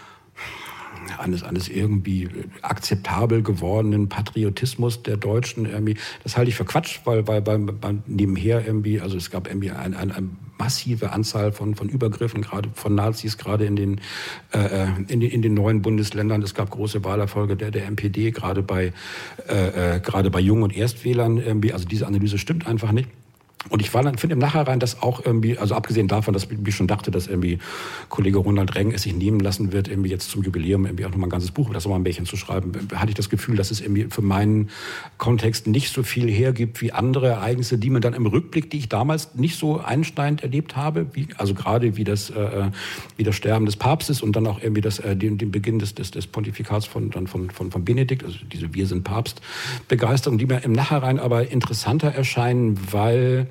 A: akzeptabel gewordenen Patriotismus der Deutschen irgendwie. Das halte ich für Quatsch, weil nebenher irgendwie, also es gab irgendwie eine massive Anzahl von Übergriffen, gerade von Nazis, gerade in den neuen Bundesländern. Es gab große Wahlerfolge der NPD, gerade bei Jung- und Erstwählern irgendwie. Also diese Analyse stimmt einfach nicht. Und ich finde im Nachhinein, dass auch irgendwie, also abgesehen davon, dass ich schon dachte, dass irgendwie Kollege Ronald Reng es sich nehmen lassen wird, irgendwie jetzt zum Jubiläum irgendwie auch nochmal ein ganzes Buch über das Sommermärchen zu schreiben, hatte ich das Gefühl, dass es irgendwie für meinen Kontext nicht so viel hergibt wie andere Ereignisse, die man dann im Rückblick, die ich damals nicht so einschneidend erlebt habe, also gerade wie das Sterben des Papstes und dann auch irgendwie den Beginn des Pontifikats von Benedikt, also diese Wir sind Papst Begeisterung, die mir im Nachhinein aber interessanter erscheinen, weil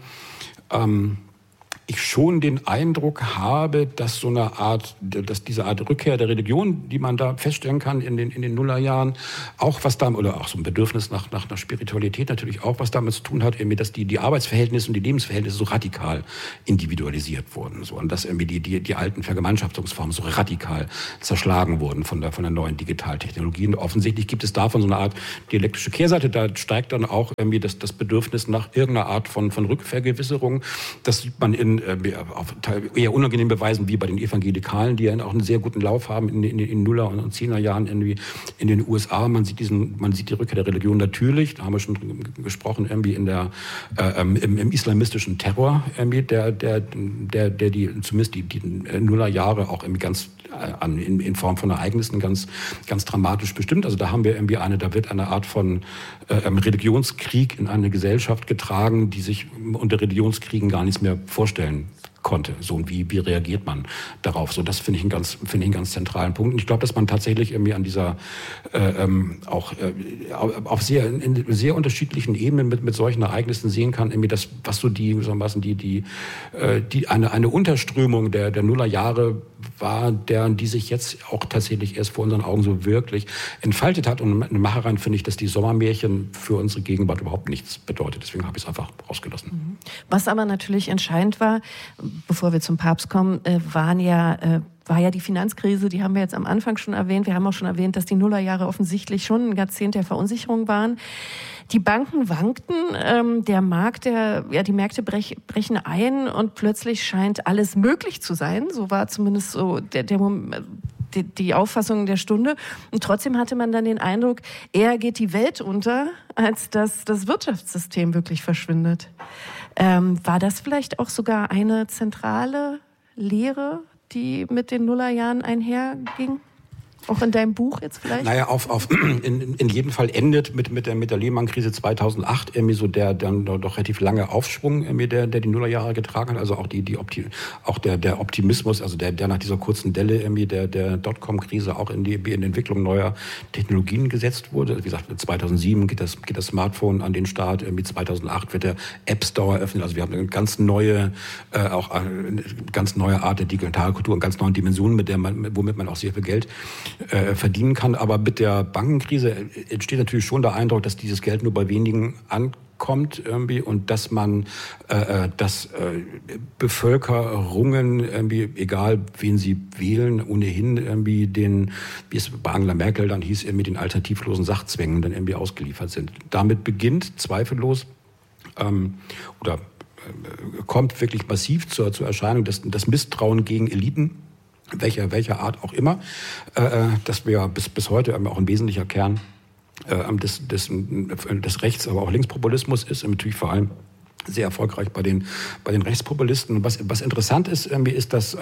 A: ich schon den Eindruck habe, dass diese Art Rückkehr der Religion, die man da feststellen kann in den Nullerjahren, auch was damit, oder auch so ein Bedürfnis nach Spiritualität natürlich auch was damit zu tun hat, irgendwie, dass die Arbeitsverhältnisse und die Lebensverhältnisse so radikal individualisiert wurden, so, und dass irgendwie die alten Vergemeinschaftungsformen so radikal zerschlagen wurden von der neuen Digitaltechnologie. Und offensichtlich gibt es davon so eine Art dialektische Kehrseite. Da steigt dann auch irgendwie das Bedürfnis nach irgendeiner Art von Rückvergewisserung. Das sieht man auf eher unangenehmen Beweisen wie bei den Evangelikalen, die ja auch einen sehr guten Lauf haben in den Nuller- und Zehnerjahren irgendwie in den USA. Man sieht die Rückkehr der Religion natürlich, da haben wir schon gesprochen, irgendwie im islamistischen Terror, irgendwie, der zumindest die Nullerjahre auch irgendwie ganz in Form von Ereignissen ganz, ganz dramatisch bestimmt. Also da haben wir irgendwie da wird eine Art von Religionskrieg in eine Gesellschaft getragen, die sich unter Religionskriegen gar nichts mehr vorstellen konnte. So, und wie reagiert man darauf? So, das finde ich einen ganz zentralen Punkt. Und ich glaube, dass man tatsächlich irgendwie an dieser auf sehr unterschiedlichen Ebenen mit solchen Ereignissen sehen kann, irgendwie das, was so eine Unterströmung der Nullerjahre war, die sich jetzt auch tatsächlich erst vor unseren Augen so wirklich entfaltet hat. Und im Nachhinein finde ich, dass die Sommermärchen für unsere Gegenwart überhaupt nichts bedeutet. Deswegen habe ich es einfach rausgelassen.
B: Was aber natürlich entscheidend war, bevor wir zum Papst kommen, war ja die Finanzkrise, die haben wir jetzt am Anfang schon erwähnt. Wir haben auch schon erwähnt, dass die Nullerjahre offensichtlich schon ein Jahrzehnt der Verunsicherung waren. Die Banken wankten, die Märkte brechen ein und plötzlich scheint alles möglich zu sein. So war zumindest so die Auffassung der Stunde. Und trotzdem hatte man dann den Eindruck, eher geht die Welt unter, als dass das Wirtschaftssystem wirklich verschwindet. War das vielleicht auch sogar eine zentrale Lehre, die mit den Nullerjahren einherging? Auch in deinem Buch jetzt vielleicht?
A: Naja, in jedem Fall endet mit der Lehman-Krise 2008 irgendwie so der dann doch relativ lange Aufschwung irgendwie der die Nullerjahre getragen hat. Also auch der Optimismus, also der nach dieser kurzen Delle irgendwie der Dotcom-Krise auch in die Entwicklung neuer Technologien gesetzt wurde. Wie gesagt, 2007 geht das Smartphone an den Start. Irgendwie 2008 wird der App Store eröffnet. Also wir haben eine ganz neue Art der Digitalkultur und ganz neue Dimensionen, womit man auch sehr viel Geld verdienen kann. Aber mit der Bankenkrise entsteht natürlich schon der Eindruck, dass dieses Geld nur bei wenigen ankommt irgendwie und dass man Bevölkerungen irgendwie, egal wen sie wählen, ohnehin irgendwie wie es bei Angela Merkel dann hieß, irgendwie den alternativlosen Sachzwängen dann irgendwie ausgeliefert sind. Damit beginnt zweifellos kommt wirklich massiv zur Erscheinung das Misstrauen gegen Eliten, welcher Art auch immer, dass wir bis heute auch ein wesentlicher Kern des Rechts-, aber auch Linkspopulismus ist, und natürlich vor allem sehr erfolgreich bei den Rechtspopulisten. Was interessant ist, irgendwie ist, dass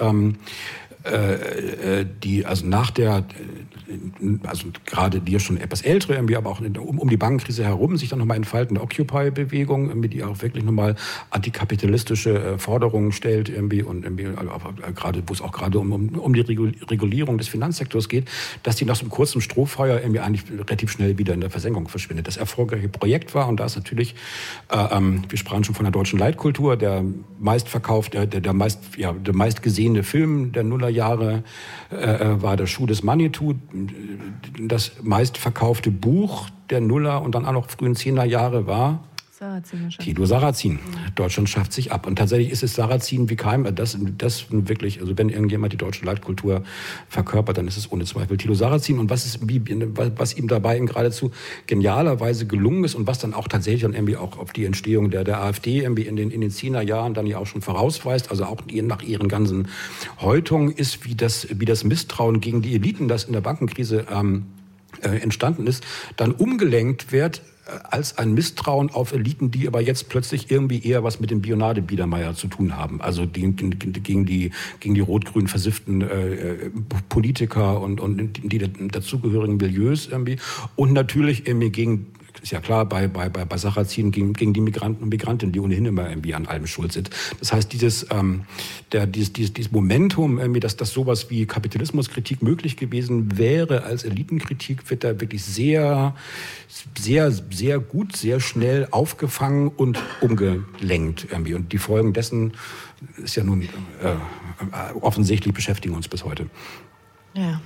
A: also gerade die schon etwas ältere, irgendwie, aber auch um die Bankenkrise herum sich dann nochmal entfaltende Occupy-Bewegung, irgendwie, die auch wirklich nochmal antikapitalistische Forderungen stellt, irgendwie, und irgendwie, gerade, wo es auch gerade um die Regulierung des Finanzsektors geht, dass die nach so einem kurzen Strohfeuer irgendwie eigentlich relativ schnell wieder in der Versenkung verschwindet. Das erfolgreiche Projekt war, und da ist natürlich, wir sprachen schon von der deutschen Leitkultur, der meistverkaufte, der meistgesehene Film der Nullerjahre war der Schuh des Manitou. Das meistverkaufte Buch der Nuller und dann auch noch frühen 10er-Jahre war Tilo Sarrazin. Deutschland schafft sich ab. Und tatsächlich ist es Sarrazin wie kein, das wirklich, also wenn irgendjemand die deutsche Leitkultur verkörpert, dann ist es ohne Zweifel Tilo Sarrazin. Und was ihm dabei in geradezu genialerweise gelungen ist und was dann auch tatsächlich dann irgendwie auch auf die Entstehung der AfD irgendwie in den 10er Jahren dann ja auch schon vorausweist, also auch nach ihren ganzen Häutungen ist, wie das Misstrauen gegen die Eliten, das in der Bankenkrise entstanden ist, dann umgelenkt wird als ein Misstrauen auf Eliten, die aber jetzt plötzlich irgendwie eher was mit dem Bionade Biedermeier zu tun haben. Also gegen die rot-grün versifften Politiker und die dazugehörigen Milieus irgendwie. Und natürlich irgendwie gegen, ist ja klar, bei Sarrazin gegen die Migranten und Migrantinnen, die ohnehin immer irgendwie an allem schuld sind. Das heißt, dieses Momentum, irgendwie, dass sowas wie Kapitalismuskritik möglich gewesen wäre als Elitenkritik, wird da wirklich sehr, sehr, sehr gut, sehr schnell aufgefangen und umgelenkt irgendwie. Und die Folgen dessen ist ja nun offensichtlich beschäftigen uns bis heute.
B: Ja.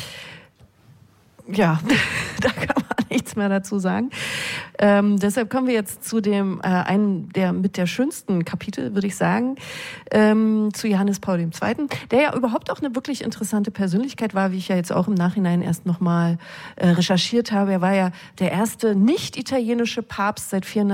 B: Ja, da kann man nichts mehr dazu sagen. Deshalb kommen wir jetzt zu dem einen der mit der schönsten Kapitel, würde ich sagen, zu Johannes Paul II., der ja überhaupt auch eine wirklich interessante Persönlichkeit war, wie ich ja jetzt auch im Nachhinein erst nochmal recherchiert habe. Er war ja der erste nicht-italienische Papst seit 400